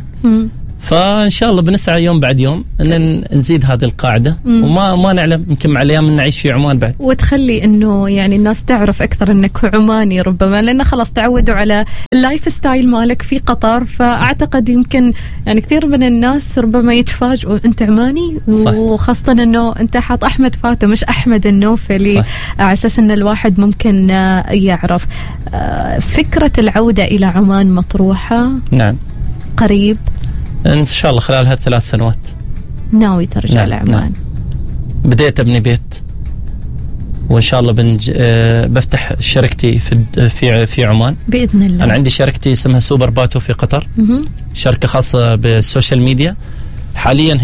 فإن شاء الله بنسعى يوم بعد يوم أن نزيد هذه القاعدة، وما نعلم يمكن مع الأيام نعيش في عمان بعد، وتخلي إنه يعني الناس تعرف أكثر إنك عماني ربما، لأنه خلاص تعودوا على اللايف ستايل مالك في قطر. فأعتقد يمكن يعني كثير من الناس ربما يتفاجئوا أنت عماني، وخاصة إنه أنت حاط أحمد فاتو مش أحمد النوفلي، على أساس إن الواحد ممكن يعرف. فكرة العودة إلى عمان مطروحة؟ نعم قريب إن شاء الله خلال هذه 3 سنوات ناوي ترجع لعمان. نعم. بديت أبني بيت، وإن شاء الله بفتح شركتي في عمان بإذن الله. أنا عندي شركتي اسمها سوبر باتو في قطر، شركة خاصة بالسوشيال ميديا. حاليا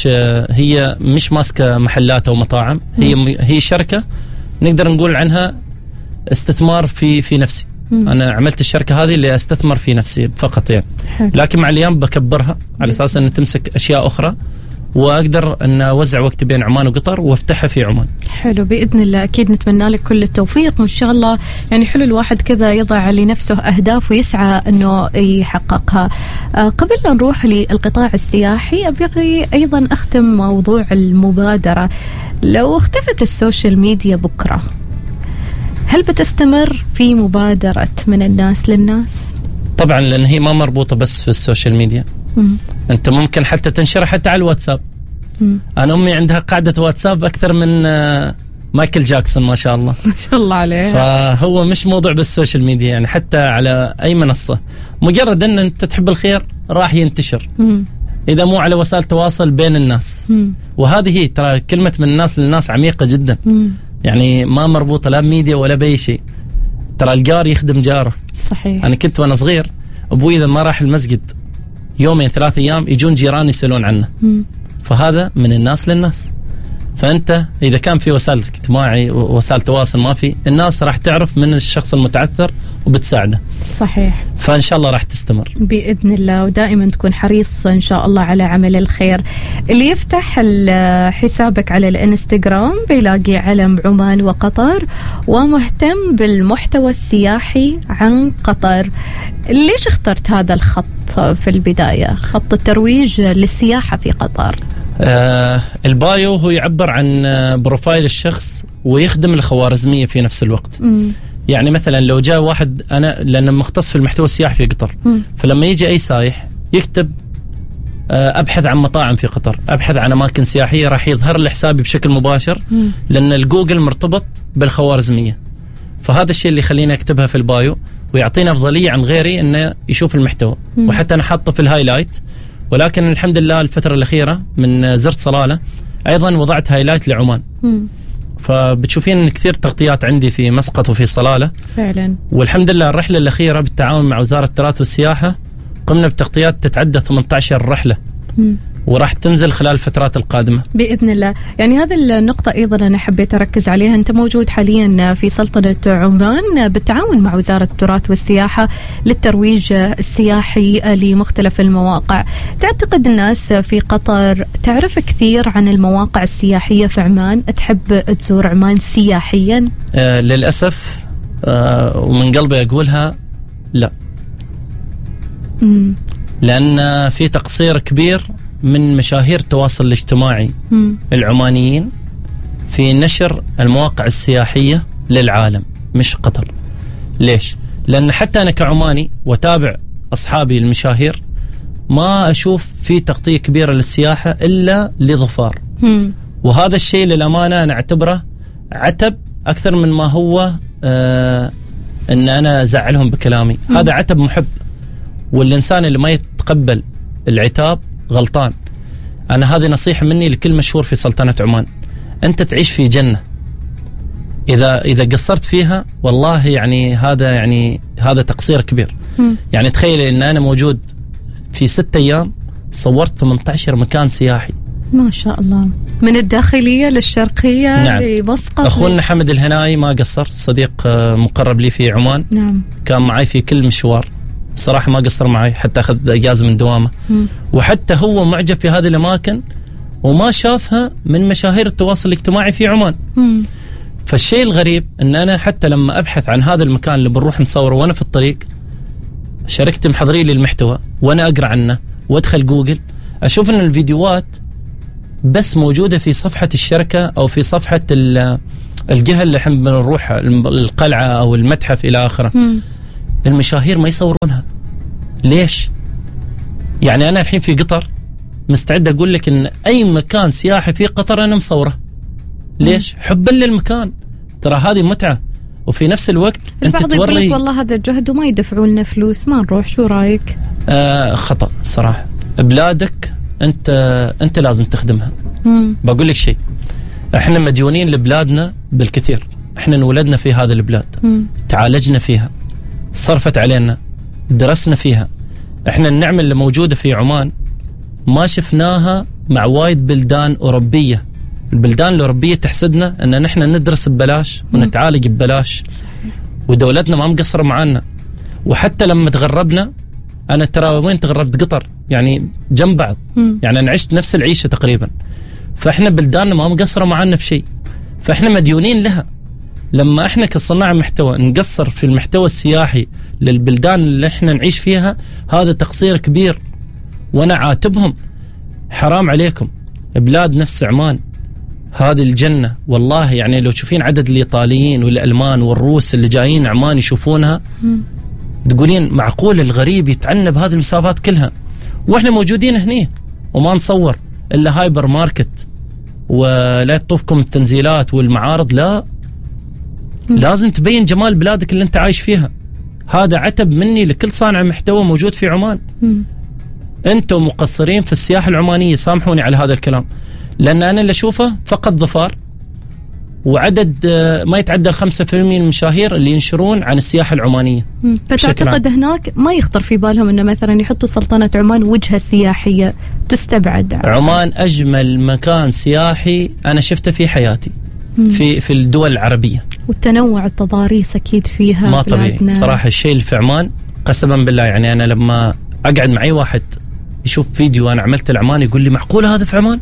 هي مش ماسكة محلات أو مطاعم، هي شركة نقدر نقول عنها استثمار في نفسي. أنا عملت الشركة هذه اللي أستثمر في نفسي فقط يعني. لكن مع الأيام بكبرها على أساس أن تمسك أشياء أخرى، وأقدر أن أوزع وقتي بين عمان وقطر وافتحها في عمان. حلو بإذن الله، أكيد نتمنى لك كل التوفيق، وإن شاء الله يعني حلو الواحد كذا يضع لنفسه أهداف ويسعى أنه يحققها. قبل أن نروح للقطاع السياحي، أبغي أيضا أختم موضوع المبادرة. لو اختفت السوشيال ميديا بكرة، هل بتستمر في مبادرة من الناس للناس؟ طبعا، لأن هي ما مربوطة بس في السوشيال ميديا. أنت ممكن حتى تنشرها حتى على الواتساب. أنا أمي عندها قاعدة واتساب أكثر من مايكل جاكسون ما شاء الله. ما شاء الله عليه. فهو مش موضوع بس السوشيال ميديا، يعني حتى على أي منصة، مجرد أن أنت تحب الخير راح ينتشر. إذا مو على وسائل تواصل بين الناس. وهذه هي ترى كلمة من الناس للناس عميقة جدا. يعني ما مربوطة لا بميديا ولا بأي شيء. ترى الجار يخدم جاره. صحيح. أنا كنت وأنا صغير أبوي إذا ما راح المسجد 2-3 أيام يجون جيران يسألون عنه. فهذا من الناس للناس. فأنت إذا كان في وسائل اجتماعي ووسائل تواصل ما في، الناس راح تعرف من الشخص المتعثر وبتساعده. صحيح. فإن شاء الله راح تستمر بإذن الله، ودائما تكون حريص إن شاء الله على عمل الخير. اللي يفتح حسابك على الانستغرام بيلاقي علم عمان وقطر، ومهتم بالمحتوى السياحي عن قطر. ليش اخترت هذا الخط في البداية، خط الترويج للسياحة في قطر؟ البايو هو يعبر عن بروفايل الشخص ويخدم الخوارزمية في نفس الوقت. يعني مثلا لو جاء واحد، أنا لأن مختص في المحتوى السياحي في قطر، فلما يجي أي سايح يكتب أبحث عن مطاعم في قطر، أبحث عن أماكن سياحية، راح يظهر لي حسابي بشكل مباشر، لأن الجوجل مرتبط بالخوارزمية. فهذا الشيء اللي يخليني أكتبها في البايو، ويعطينا أفضلية عن غيري إنه يشوف المحتوى. وحتى أنا حاطه في الهايلايت، ولكن الحمد لله الفترة الأخيرة من زرت صلالة أيضا وضعت هايلايت لعمان. فبتشوفين إن كثير تغطيات عندي في مسقط وفي صلالة فعلا. والحمد لله الرحلة الأخيرة بالتعاون مع وزارة التراث والسياحة قمنا بتغطيات تتعدى 18 رحلة، وراح تنزل خلال الفترات القادمة بإذن الله. يعني هذه النقطة أيضا أنا حبيت أركز عليها. أنت موجود حاليا في سلطنة عمان بالتعاون مع وزارة التراث والسياحة للترويج السياحي لمختلف المواقع. تعتقد الناس في قطر تعرف كثير عن المواقع السياحية في عمان؟ تحب تزور عمان سياحيا؟ للأسف ومن قلبي أقولها لا. لأن في تقصير كبير من مشاهير التواصل الاجتماعي العمانيين في نشر المواقع السياحية للعالم مش قطر. ليش؟ لأن حتى أنا كعماني وتابع أصحابي المشاهير ما أشوف في تغطية كبيرة للسياحة إلا لظفار. وهذا الشيء للأمانة أنا أعتبره عتب أكثر من ما هو أن أنا أزعلهم بكلامي. هذا عتب محب، والإنسان اللي ما يتقبل العتاب غلطان. أنا هذه نصيحة مني لكل مشهور في سلطنة عمان. أنت تعيش في جنة، إذا قصرت فيها والله يعني هذا تقصير كبير. يعني تخيل إن أنا موجود في 6 أيام صورت 18 مكان سياحي ما شاء الله، من الداخلية للشرقية. نعم. لمسقط. أخونا حمد الهناي ما قصر، صديق مقرب لي في عمان. نعم. كان معي في كل مشوار صراحة، ما قصر معي، حتى أخذ إجازة من دوامه. وحتى هو معجب في هذه الأماكن وما شافها من مشاهير التواصل الاجتماعي في عمان. فالشيء الغريب أن أنا حتى لما أبحث عن هذا المكان اللي بنروح نصوره وأنا في الطريق، شاركت محضرين لي المحتوى وأنا أقرأ عنه وأدخل جوجل، أشوف أن الفيديوهات بس موجودة في صفحة الشركة أو في صفحة الجهة اللي احنا بنروح، القلعة أو المتحف إلى آخره. المشاهير ما يصورونها. ليش؟ يعني أنا الحين في قطر مستعد أقول لك أن أي مكان سياحي في قطر أنا مصوره. ليش؟ حبا للمكان، ترى هذه متعة، وفي نفس الوقت أنت توري. يقول لك والله هذا الجهد وما يدفعوا لنا فلوس، ما نروح. شو رأيك؟ خطأ صراحة. بلادك أنت لازم تخدمها. بقول لك شيء، احنا مديونين لبلادنا بالكثير، احنا انولدنا في هذه البلاد، تعالجنا فيها، صرفت علينا، درسنا فيها. احنا النعمة اللي موجودة في عمان ما شفناها مع وايد بلدان أوروبية. البلدان الأوروبية تحسدنا أن نحن ندرس ببلاش ونتعالج ببلاش، ودولتنا ما مقصرة معانا. وحتى لما تغربنا، أنا ترى وين تغربت؟ قطر، يعني جنب بعض، يعني أنا عشت نفس العيشة تقريبا. فإحنا بلداننا ما مقصرة معانا بشيء، فإحنا مديونين لها. لما إحنا كصناع محتوى نقصر في المحتوى السياحي للبلدان اللي إحنا نعيش فيها، هذا تقصير كبير، وأنا عاتبهم. حرام عليكم، بلاد نفس عمان هذه الجنة والله. يعني لو تشوفين عدد الإيطاليين والألمان والروس اللي جايين عمان يشوفونها، تقولين معقول الغريب يتعنب هذه المسافات كلها، وإحنا موجودين هنا وما نصور إلا هايبر ماركت ولا تطوفكم التنزيلات والمعارض. لا، لازم تبين جمال بلادك اللي أنت عايش فيها. هذا عتب مني لكل صانع محتوى موجود في عمان. أنتم مقصرين في السياحة العمانية، سامحوني على هذا الكلام، لأن أنا اللي أشوفه فقط ظفار، وعدد ما يتعدى 5% من المشاهير اللي ينشرون عن السياحة العمانية. فتعتقد هناك ما يخطر في بالهم أنه مثلا يحطوا سلطنة عمان وجهة سياحية تستبعد؟ عمان أجمل مكان سياحي أنا شفته في حياتي في الدول العربية، والتنوع التضاريس أكيد فيها ما طبيعي صراحة. الشيء اللي في عمان قسما بالله، يعني أنا لما أقعد مع أي واحد يشوف فيديو أنا عملت العمان يقول لي معقول هذا في عمان؟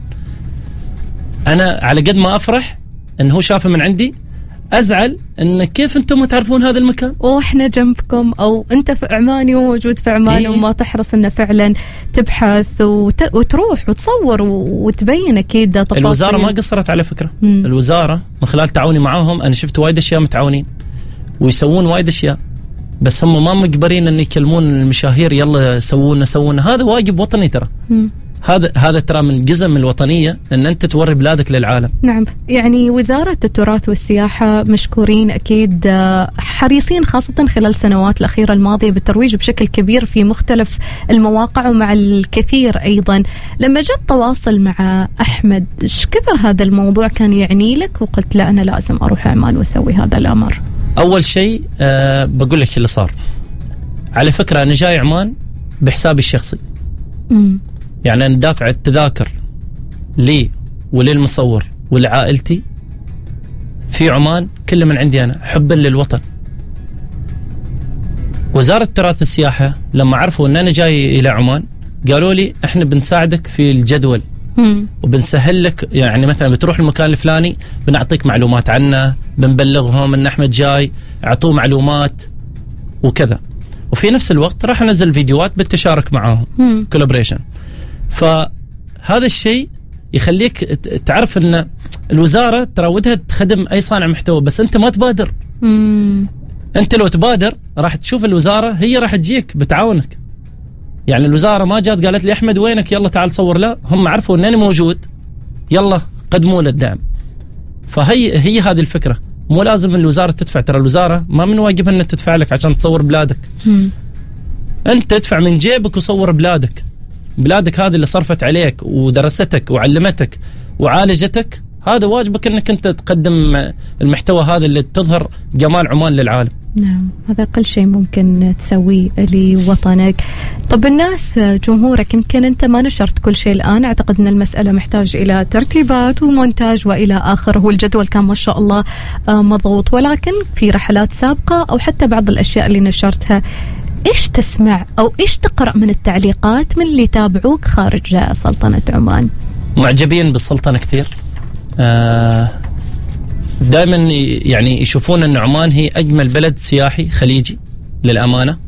أنا على قد ما أفرح إنه هو شافه من عندي، أزعل إن كيف أنتم ما تعرفون هذا المكان وإحنا جنبكم، أو أنت في عماني وموجود في عمان وما تحرص إنه فعلا تبحث وتروح وتصور وتبين أكيد تفاصيل. الوزارة ما قصرت على فكرة. الوزارة من خلال تعاوني معاهم أنا شفت وايد أشياء متعاونين ويسوون وايد أشياء، بس هم ما مجبرين إن يكلمون المشاهير يلا سوونا. هذا واجب وطني ترى. هذا ترى من جزء الوطنية أن أنت توري بلادك للعالم. نعم، يعني وزارة التراث والسياحة مشكورين أكيد، حريصين خاصة خلال السنوات الأخيرة الماضية بالترويج بشكل كبير في مختلف المواقع ومع الكثير أيضا. لما جاء التواصل مع أحمد، إيش كثر هذا الموضوع كان يعني لك وقلت لا أنا لازم أروح عمان وأسوي هذا الأمر؟ أول شيء بقول لك اللي صار. على فكرة أنا جاي عمان بحسابي الشخصي. يعني أنا دافع التذاكر لي وللمصور ولعائلتي في عمان كله من عندي أنا، حبا للوطن. وزارة التراث والسياحة لما عرفوا أن أنا جاي إلى عمان قالوا لي إحنا بنساعدك في الجدول وبنسهل لك، يعني مثلا بتروح المكان الفلاني بنعطيك معلومات عنه، بنبلغهم أن أحمد جاي، أعطوه معلومات وكذا. وفي نفس الوقت راح أنزل فيديوهات بالتشارك معاهم، كولابريشن. فهذا الشيء يخليك تعرف أن الوزارة ترى ودها تخدم أي صانع محتوى، بس أنت ما تبادر. أنت لو تبادر راح تشوف الوزارة هي راح تجيك بتعاونك. يعني الوزارة ما جات قالت لي أحمد وينك يلا تعال صور، لا، هم عرفوا أنني موجود يلا قدموا للدعم. فهي هذه الفكرة. مو لازم الوزارة تدفع، ترى الوزارة ما من واجبها أن تدفع لك عشان تصور بلادك. أنت تدفع من جيبك وصور بلادك هذه اللي صرفت عليك ودرستك وعلمتك وعالجتك. هذا واجبك أنك أنت تقدم المحتوى هذا اللي تظهر جمال عمان للعالم. نعم، هذا أقل شيء ممكن تسويه لوطنك. طب الناس جمهورك، يمكن أنت ما نشرت كل شيء الآن، أعتقد أن المسألة محتاج إلى ترتيبات ومونتاج وإلى آخر. هو الجدول كان ما شاء الله مضغوط، ولكن في رحلات سابقة أو حتى بعض الأشياء اللي نشرتها، إيش تسمع أو إيش تقرأ من التعليقات من اللي يتابعوك خارج سلطنة عمان؟ معجبين بالسلطنة كثير، دائما يعني يشوفون أن عمان هي أجمل بلد سياحي خليجي للأمانة.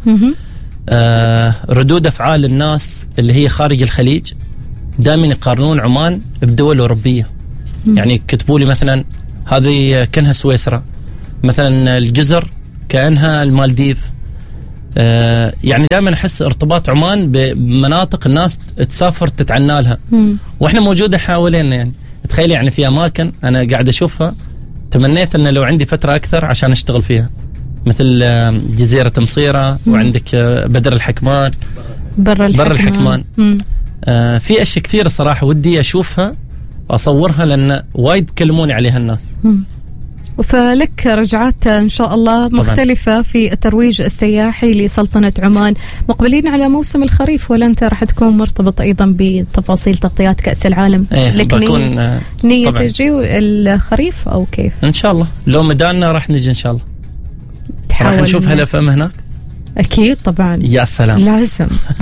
ردود أفعال الناس اللي هي خارج الخليج دائما يقارنون عمان بدول أوروبية. يعني كتبوا لي مثلا هذه كأنها سويسرا، مثلا الجزر كأنها المالديف. يعني دائما أحس ارتباط عمان بمناطق الناس تسافر تتعنى لها، وإحنا موجودة حوالينا. يعني تخيل، يعني في أماكن أنا قاعد أشوفها تمنيت أن لو عندي فترة أكثر عشان أشتغل فيها، مثل جزيرة مصيرة، وعندك بدر الحكمان، بر الحكمان. في أشياء كثيرة صراحة ودي أشوفها وأصورها، لأن وايد كلموني عليها الناس. فلك رجعات إن شاء الله مختلفة طبعا في الترويج السياحي لسلطنة عمان. مقبلين على موسم الخريف، ولا أنت راح تكون مرتبط أيضا بتفاصيل تغطيات كأس العالم؟ بكون نية تجي الخريف أو كيف؟ إن شاء الله لو مدانا راح نجي إن شاء الله. راح نشوف هلا فم هناك. أكيد طبعا، يا سلام، لازم.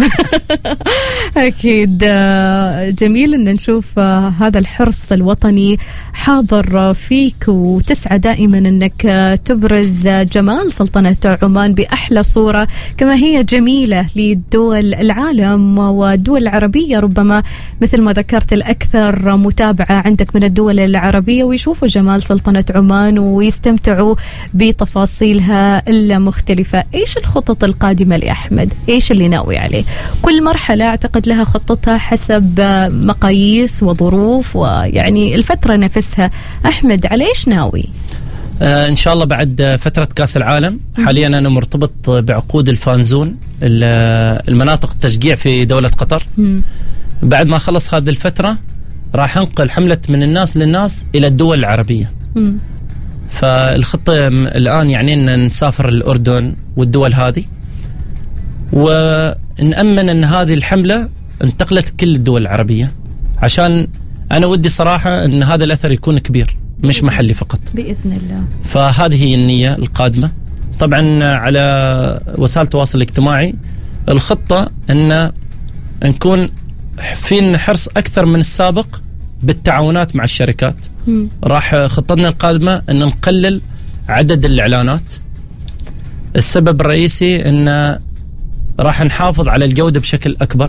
أكيد. جميل أن نشوف هذا الحرص الوطني حاضر فيك، وتسعى دائما أنك تبرز جمال سلطنة عمان بأحلى صورة، كما هي جميلة لدول العالم والدول العربية. ربما مثل ما ذكرت الأكثر متابعة عندك من الدول العربية، ويشوفوا جمال سلطنة عمان ويستمتعوا بتفاصيلها المختلفة. إيش الخطط القادمة لأحمد؟ إيش اللي ناوي عليه؟ كل مرحلة أعتقد لها خطتها حسب مقاييس وظروف، ويعني الفترة نفسها. أحمد، على إيش ناوي؟ إن شاء الله بعد فترة كأس العالم. حاليا أنا مرتبط بعقود الفانزون، المناطق التشجيع في دولة قطر. بعد ما خلص هذه الفترة راح أنقل حملة من الناس للناس إلى الدول العربية. فالخطة الآن يعني أن نسافر الأردن والدول هذه، ونأمن أن هذه الحملة انتقلت كل الدول العربية، عشان أنا ودي صراحة أن هذا الأثر يكون كبير مش محلي فقط بإذن الله. فهذه هي النية القادمة. طبعا على وسائل التواصل الاجتماعي الخطة أن نكون فين حرص أكثر من السابق بالتعاونات مع الشركات. راح خطتنا القادمة أن نقلل عدد الإعلانات. السبب الرئيسي أن راح نحافظ على الجودة بشكل أكبر.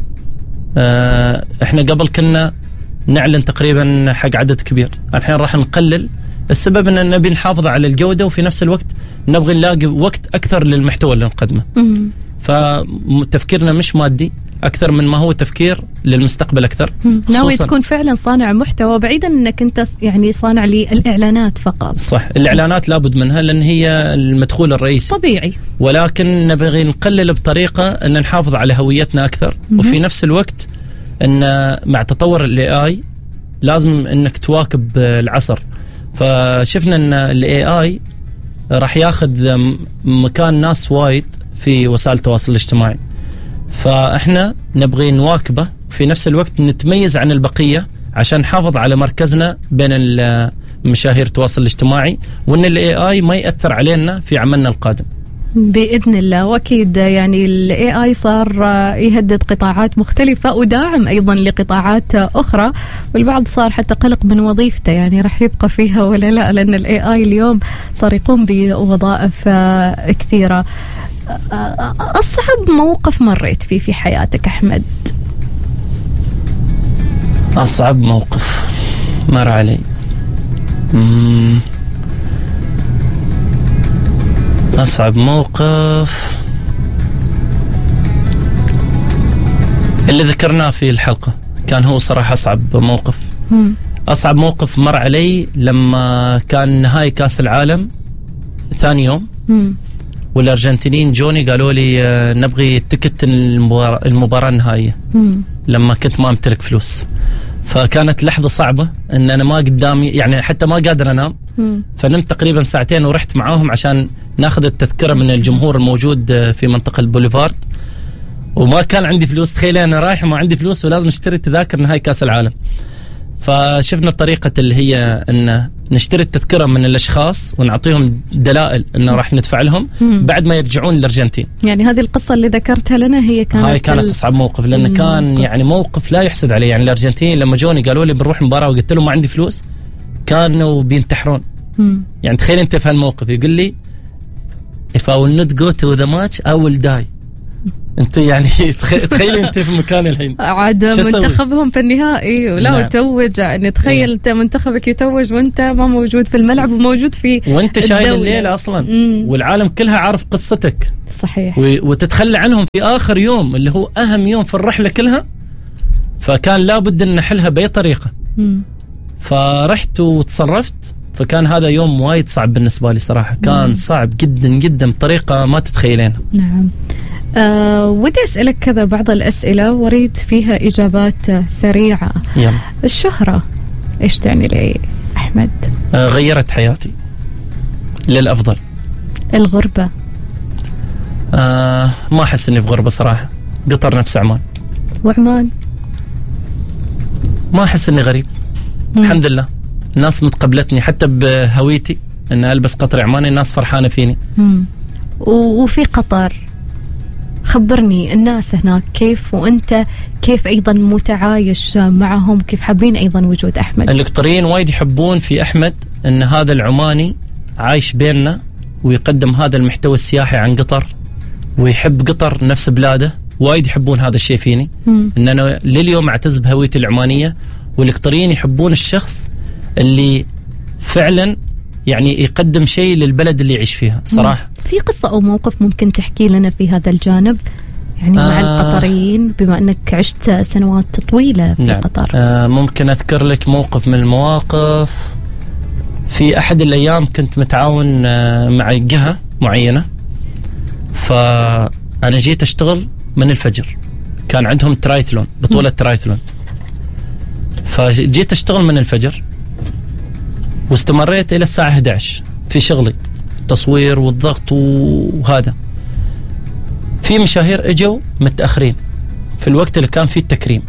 إحنا قبل كنا نعلن تقريبا حق عدد كبير، الحين راح نقلل. السبب أن نبي نحافظ على الجودة، وفي نفس الوقت نبغي نلاقي وقت أكثر للمحتوى اللي نقدمه. فتفكيرنا مش مادي أكثر من ما هو تفكير للمستقبل أكثر. ناوي تكون فعلا صانع محتوى، بعيدا أنك أنت يعني صانع للإعلانات فقط. صح، الإعلانات لابد منها لأن هي المدخول الرئيسي طبيعي، ولكن نبغي نقلل بطريقة أن نحافظ على هويتنا أكثر. وفي نفس الوقت أن مع تطور ال AI لازم أنك تواكب العصر. فشفنا أن ال AI راح ياخذ مكان ناس وايد في وسائل التواصل الاجتماعي، فإحنا نبغي نواكبه في نفس الوقت نتميز عن البقية عشان نحافظ على مركزنا بين المشاهير التواصل الاجتماعي، وأن ال AI ما يأثر علينا في عملنا القادم بإذن الله. وأكيد يعني ال AI صار يهدد قطاعات مختلفة وداعم أيضا لقطاعات أخرى، والبعض صار حتى قلق من وظيفته، يعني راح يبقى فيها ولا لا، لأن ال AI اليوم صار يقوم بوظائف كثيرة. أصعب موقف مريت فيه في حياتك أحمد؟ أصعب موقف مر علي أصعب موقف اللي ذكرناه في الحلقة كان هو صراحة أصعب موقف. أصعب موقف مر علي لما كان نهائي كأس العالم ثاني يوم، والأرجنتينيين جوني قالوا لي نبغي تكت المباراة النهائية لما كنت ما أمتلك فلوس. فكانت لحظة صعبة أن أنا ما قدامي، يعني حتى ما قادر أنام فنمت تقريبا ساعتين ورحت معاهم عشان ناخذ التذكرة من الجمهور الموجود في منطقة البوليفارد. وما كان عندي فلوس، تخيل أنا رايح وما عندي فلوس ولازم اشتري تذاكر نهائي كأس العالم. فشفنا الطريقة اللي هي أن نشتري التذكرة من الأشخاص ونعطيهم دلائل أنه راح ندفع لهم بعد ما يرجعون الأرجنتين. يعني هذه القصة اللي ذكرتها لنا هاي كانت أصعب موقف، لأنه كان يعني موقف لا يحسد عليه. يعني الأرجنتين لما جوني قالوا لي بنروح مباراة وقلت لهم ما عندي فلوس، كانوا بينتحرون. يعني تخيل أنت في هالموقف، يقول لي if I will not go to the match I will die. انت يعني تخيل انت في مكان الحين عاد منتخبهم في النهائي ولا نعم. توج، يعني تخيل انت منتخبك يتوج وانت ما موجود في الملعب وموجود في وانت شايل الليلة اصلا والعالم كلها عارف قصتك. صحيح. وتتخلى عنهم في اخر يوم اللي هو اهم يوم في الرحلة كلها، فكان لابد ان نحلها باي طريقة. فرحت وتصرفت، فكان هذا يوم وايد صعب بالنسبة لي صراحة. كان صعب جدا جدا بطريقة ما تتخيلينها. نعم. ودي أسألك كذا بعض الأسئلة واريد فيها إجابات سريعة. يلا. الشهرة إيش تعني لي أحمد؟ غيرت حياتي للأفضل. الغربة؟ ما أحس إني في غربة صراحة. قطر نفس عمان. وعمان؟ ما أحس إني غريب. الحمد لله الناس متقبلتني حتى بهويتي إن ألبس قطر عماني، الناس فرحانة فيني. وفي قطر خبرني الناس هناك كيف، وأنت كيف أيضا متعايش معهم، كيف حابين أيضا وجود أحمد؟ القطريين وايد يحبون في أحمد أن هذا العماني عايش بيننا ويقدم هذا المحتوى السياحي عن قطر ويحب قطر نفس بلاده. وايد يحبون هذا الشيء فيني، أن أنا لليوم أعتز بهويتي العمانية. والقطريين يحبون الشخص اللي فعلا يعني يقدم شيء للبلد اللي يعيش فيها صراحة. في قصة أو موقف ممكن تحكي لنا في هذا الجانب يعني مع القطريين بما أنك عشت سنوات طويلة في نعم. قطر؟ ممكن أذكر لك موقف من المواقف. في أحد الأيام كنت متعاون مع جهة معينة، فأنا جيت أشتغل من الفجر، كان عندهم ترايثلون، بطولة ترايثلون، فجيت أشتغل من الفجر واستمريت إلى الساعة 11 في شغلي، التصوير والضغط وهذا. في مشاهير اجوا متأخرين في الوقت اللي كان فيه التكريم،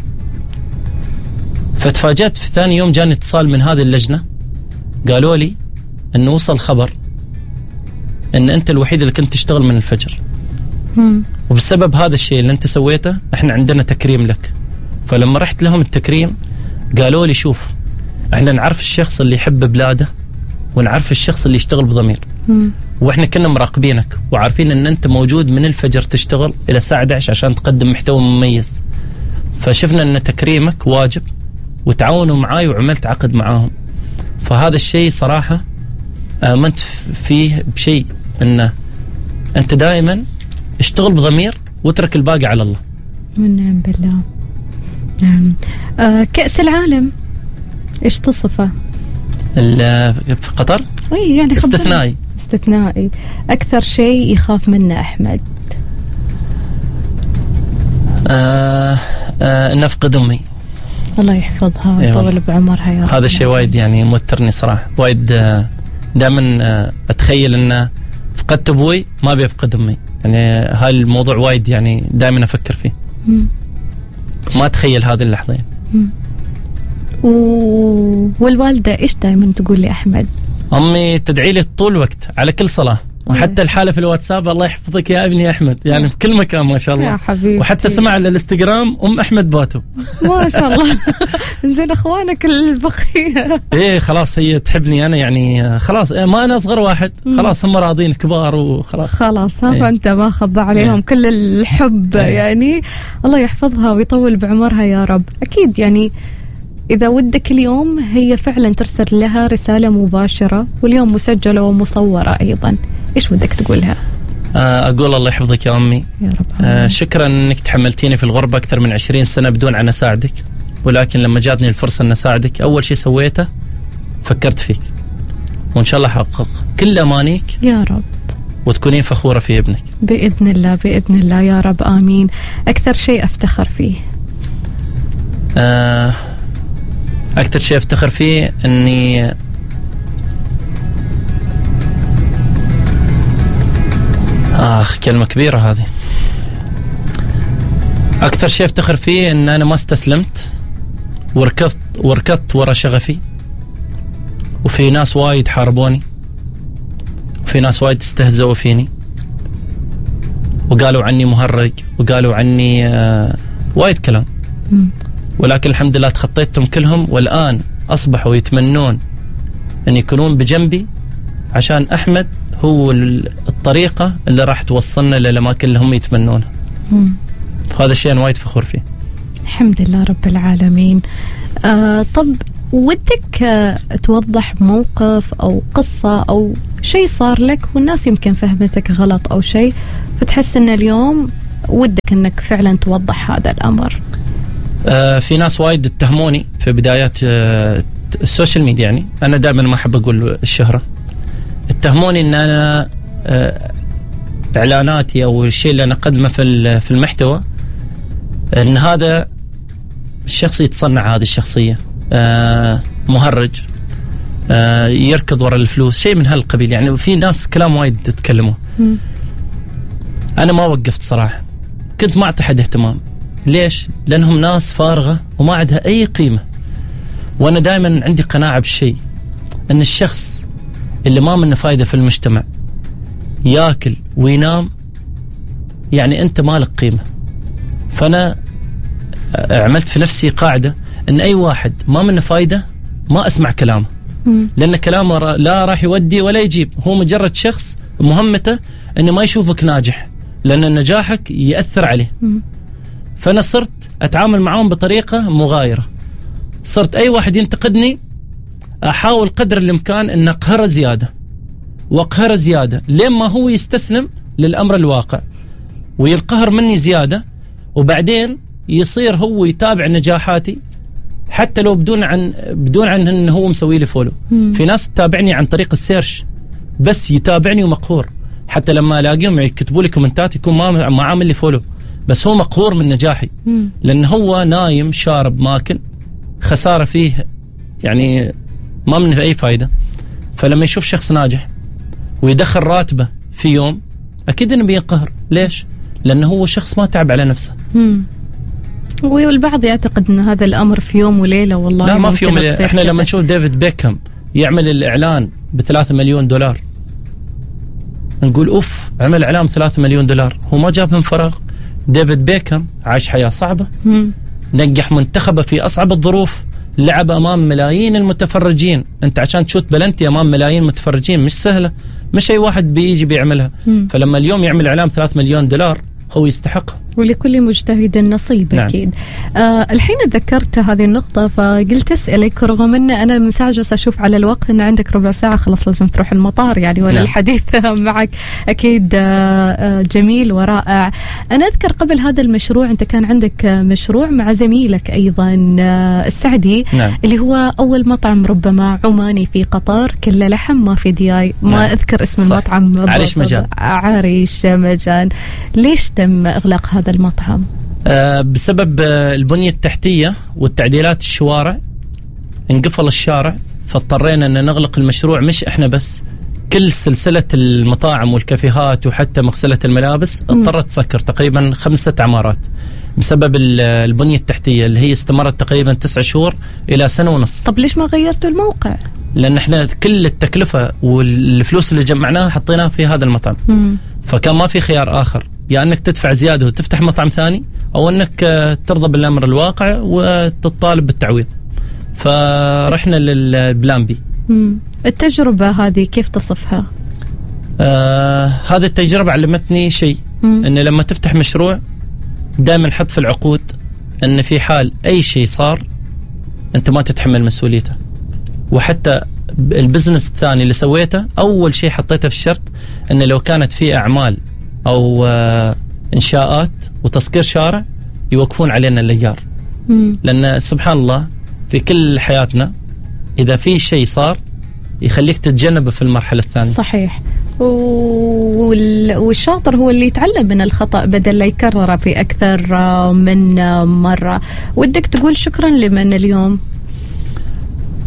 فتفاجأت في ثاني يوم جاني اتصال من هذه اللجنة، قالوا لي انه وصل خبر ان انت الوحيد اللي كنت تشتغل من الفجر، وبسبب هذا الشيء اللي انت سويته احنا عندنا تكريم لك. فلما رحت لهم التكريم قالوا لي شوف، احنا نعرف الشخص اللي يحب بلاده ونعرف الشخص اللي يشتغل بضمير، واحنا كنا مراقبينك وعارفين ان انت موجود من الفجر تشتغل الى الساعة 11 عشان تقدم محتوى مميز، فشفنا ان تكريمك واجب وتعاونوا معاي وعملت عقد معاهم. فهذا الشيء صراحة آمنت فيه بشيء، انه انت دائما اشتغل بضمير واترك الباقي على الله. نعم بالله. نعم. كأس العالم ايش تصفه؟ في قطر؟ اي يعني استثنائي. أكثر شيء يخاف منه أحمد؟ نفقد أمي، الله يحفظها ويطول بعمرها يا رب. هذا الشيء وايد يعني موترني صراحة، وايد دائما أتخيل أن فقدت أبوي ما بيفقد أمي، يعني هاي الموضوع وايد يعني دائما أفكر فيه. ما أتخيل هذه اللحظة يعني. والوالدة إيش دائما تقول لي أحمد؟ أمي تدعي لي طول الوقت على كل صلاة، وحتى الحالة في الواتساب الله يحفظك يا ابني أحمد، يعني في كل مكان ما شاء الله يا حبيبي. وحتى سمع على الانستغرام أحمد باتو ما شاء الله. زين أخوانك البقية؟ إيه خلاص هي تحبني أنا، يعني خلاص ما أنا أصغر واحد، خلاص هم راضين كبار وخلاص إيه. فأنت ما خض عليهم إيه. كل الحب إيه. يعني الله يحفظها ويطول بعمرها يا رب. أكيد يعني إذا ودك اليوم هي فعلا ترسل لها رسالة مباشرة، واليوم مسجلة ومصورة أيضا، إيش ودك تقولها؟ أقول الله يحفظك يا أمي يا رب. شكرا أنك تحملتيني في الغربة أكثر من 20 سنة بدون أن أساعدك، ولكن لما جاتني الفرصة أن أساعدك أول شيء سويته فكرت فيك، وإن شاء الله حقق كل أمانيك يا رب، وتكونين فخورة في ابنك بإذن الله. بإذن الله يا رب، آمين. أكثر شيء أفتخر فيه؟ أكثر شيء أفتخر فيه أني كلمة كبيرة هذه. أكثر شيء افتخر فيه أن أنا ما استسلمت وركضت ورا شغفي. وفي ناس وايد حاربوني، وفي ناس وايد استهزأوا فيني وقالوا عني مهرج، وقالوا عني وايد كلام، ولكن الحمد لله تخطيتهم كلهم، والآن أصبحوا يتمنون أن يكونون بجنبي عشان أحمد هو الطريقة اللي راح توصلنا للأماكن اللي هم يتمنونها. فهذا الشيء أنا وايد فخور فيه. الحمد لله رب العالمين. طب ودك توضح موقف أو قصة أو شيء صار لك والناس يمكن فهمتك غلط أو شيء، فتحس أن اليوم ودك أنك فعلا توضح هذا الأمر؟ في ناس وايد اتهموني في بدايات السوشيال ميديا، يعني أنا دائما ما أحب أقول الشهرة، اتهموني أن أنا إعلاناتي أو الشيء اللي أنا أقدمه في المحتوى أن هذا الشخص يتصنع هذه الشخصية، مهرج، يركض وراء الفلوس، شيء من هالقبيل. يعني في ناس كلام وايد تتكلموا. أنا ما وقفت صراحة، كنت ما أعطي حد اهتمام. ليش؟ لأنهم ناس فارغة وما عندها أي قيمة. وأنا دائما عندي قناعة بالشيء، أن الشخص اللي ما منه فايدة في المجتمع ياكل وينام، يعني أنت مالك قيمة. فأنا عملت في نفسي قاعدة أن أي واحد ما منه فايدة ما أسمع كلامه، لأن كلامه لا راح يودي ولا يجيب. هو مجرد شخص مهمته أنه ما يشوفك ناجح، لأن نجاحك يأثر عليه. فأنا صرت أتعامل معهم بطريقة مغايرة. صرت أي واحد ينتقدني أحاول قدر الإمكان أن أقهره زيادة وأقهره زيادة، لين ما هو يستسلم للأمر الواقع وينقهر مني زيادة، وبعدين يصير هو يتابع نجاحاتي حتى لو بدون عن أنه هو مسوي لي فولو. في ناس تتابعني عن طريق السيرش، بس يتابعني ومقهور، حتى لما ألاقيهم يكتبوا لي كومنتات يكون ما عامل لي فولو، بس هو مقهور من نجاحي، لأن هو نايم شارب ماكل، خسارة فيه، يعني ما منه أي فايدة. فلما يشوف شخص ناجح ويدخل راتبه في يوم، أكيد إنه بينقهر. ليش؟ لأنه هو شخص ما تعب على نفسه. والبعض يعتقد أن هذا الأمر في يوم وليلة. والله لا، ما في يوم وليلة. إحنا لما نشوف ديفيد بيكهام يعمل الإعلان ب$3 مليون، نقول أوف، عمل إعلان $3 مليون. هو ما جاب من فراغ. ديفيد بيكهام عاش حياة صعبة، نجح منتخبه في أصعب الظروف، لعب أمام ملايين المتفرجين. أنت عشان تشوت بلنتي أمام ملايين متفرجين مش سهلة، مش أي واحد بيجي بيعملها. فلما اليوم يعمل إعلان $3 مليون هو يستحقها، ولكل مجتهد نصيب. نعم. أكيد. الحين تذكرت هذه النقطة فقلت أسألك، رغم أن أنا من ساعة جالسة أشوف على الوقت أن عندك ربع ساعة خلاص لازم تروح المطار يعني، ولا نعم. الحديث معك أكيد جميل ورائع. أنا أذكر قبل هذا المشروع أنت كان عندك مشروع مع زميلك أيضا السعدي، نعم. اللي هو أول مطعم ربما عماني في قطر، كله لحم ما في دياي، ما نعم. أذكر اسم صح. المطعم. عريش مجان. عريش مجان. ليش تم إغلاق هذا المطعم؟ بسبب البنية التحتية والتعديلات الشوارع، انقفل الشارع، فاضطرينا أن نغلق المشروع. مش إحنا بس، كل سلسلة المطاعم والكافيهات وحتى مغسلة الملابس اضطرت تسكر. تقريبا 5 عمارات بسبب البنية التحتية اللي هي استمرت تقريبا 9 شهور إلى 1.5 سنة. طب ليش ما غيرتوا الموقع؟ لأن إحنا كل التكلفة والفلوس اللي جمعناها حطيناها في هذا المطعم، فكان ما في خيار آخر، يعني أنك تدفع زيادة وتفتح مطعم ثاني، أو أنك ترضى بالأمر الواقع وتطالب بالتعويض. فرحنا للبلان بي. التجربة هذه كيف تصفها؟ هذه التجربة علمتني شيء، أن لما تفتح مشروع دائما حط في العقود أن في حال أي شيء صار أنت ما تتحمل مسؤوليته. وحتى البزنس الثاني اللي سويته، أول شيء حطيته في الشرط أن لو كانت في أعمال أو إنشاءات وتسكير شارع يوقفون علينا الليار، لأن سبحان الله في كل حياتنا إذا في شيء صار يخليك تتجنبه في المرحلة الثانية. صحيح. والشاطر هو اللي يتعلم من الخطأ بدل لا يكرره في أكثر من مرة. ودك تقول شكرا لمن اليوم؟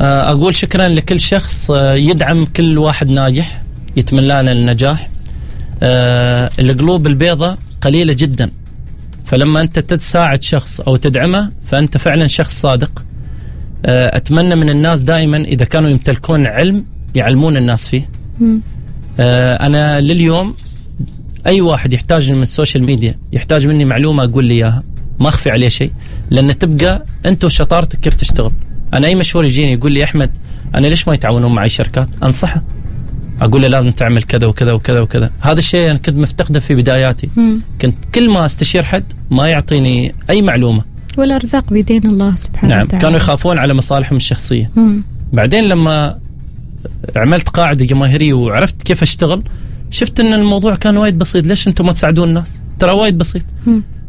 أقول شكرا لكل شخص يدعم كل واحد ناجح، يتمنى لنا النجاح. القلوب البيضاء قليلة جدا، فلما أنت تساعد شخص أو تدعمه فأنت فعلا شخص صادق. أتمنى من الناس دائما إذا كانوا يمتلكون علم يعلمون الناس فيه. أنا لليوم أي واحد يحتاجني من السوشيال ميديا، يحتاج مني معلومة أقول لي إياها، ما أخفي عليه شيء، لأن تبقى أنت وشطارتك كيف تشتغل. أنا أي مشهور يجيني يقول لي أحمد أنا ليش ما يتعاونون معي شركات، أنصحه أقول له لازم تعمل كذا وكذا وكذا وكذا. هذا الشيء أنا كنت مفتقده في بداياتي. كنت كل ما استشير حد ما يعطيني أي معلومة، والأرزاق بيدين الله سبحانه وتعالى. كانوا يخافون على مصالحهم الشخصية. بعدين لما عملت قاعدة جماهيرية وعرفت كيف أشتغل، شفت أن الموضوع كان وايد بسيط. ليش أنتم ما تساعدون الناس؟ ترى وايد بسيط.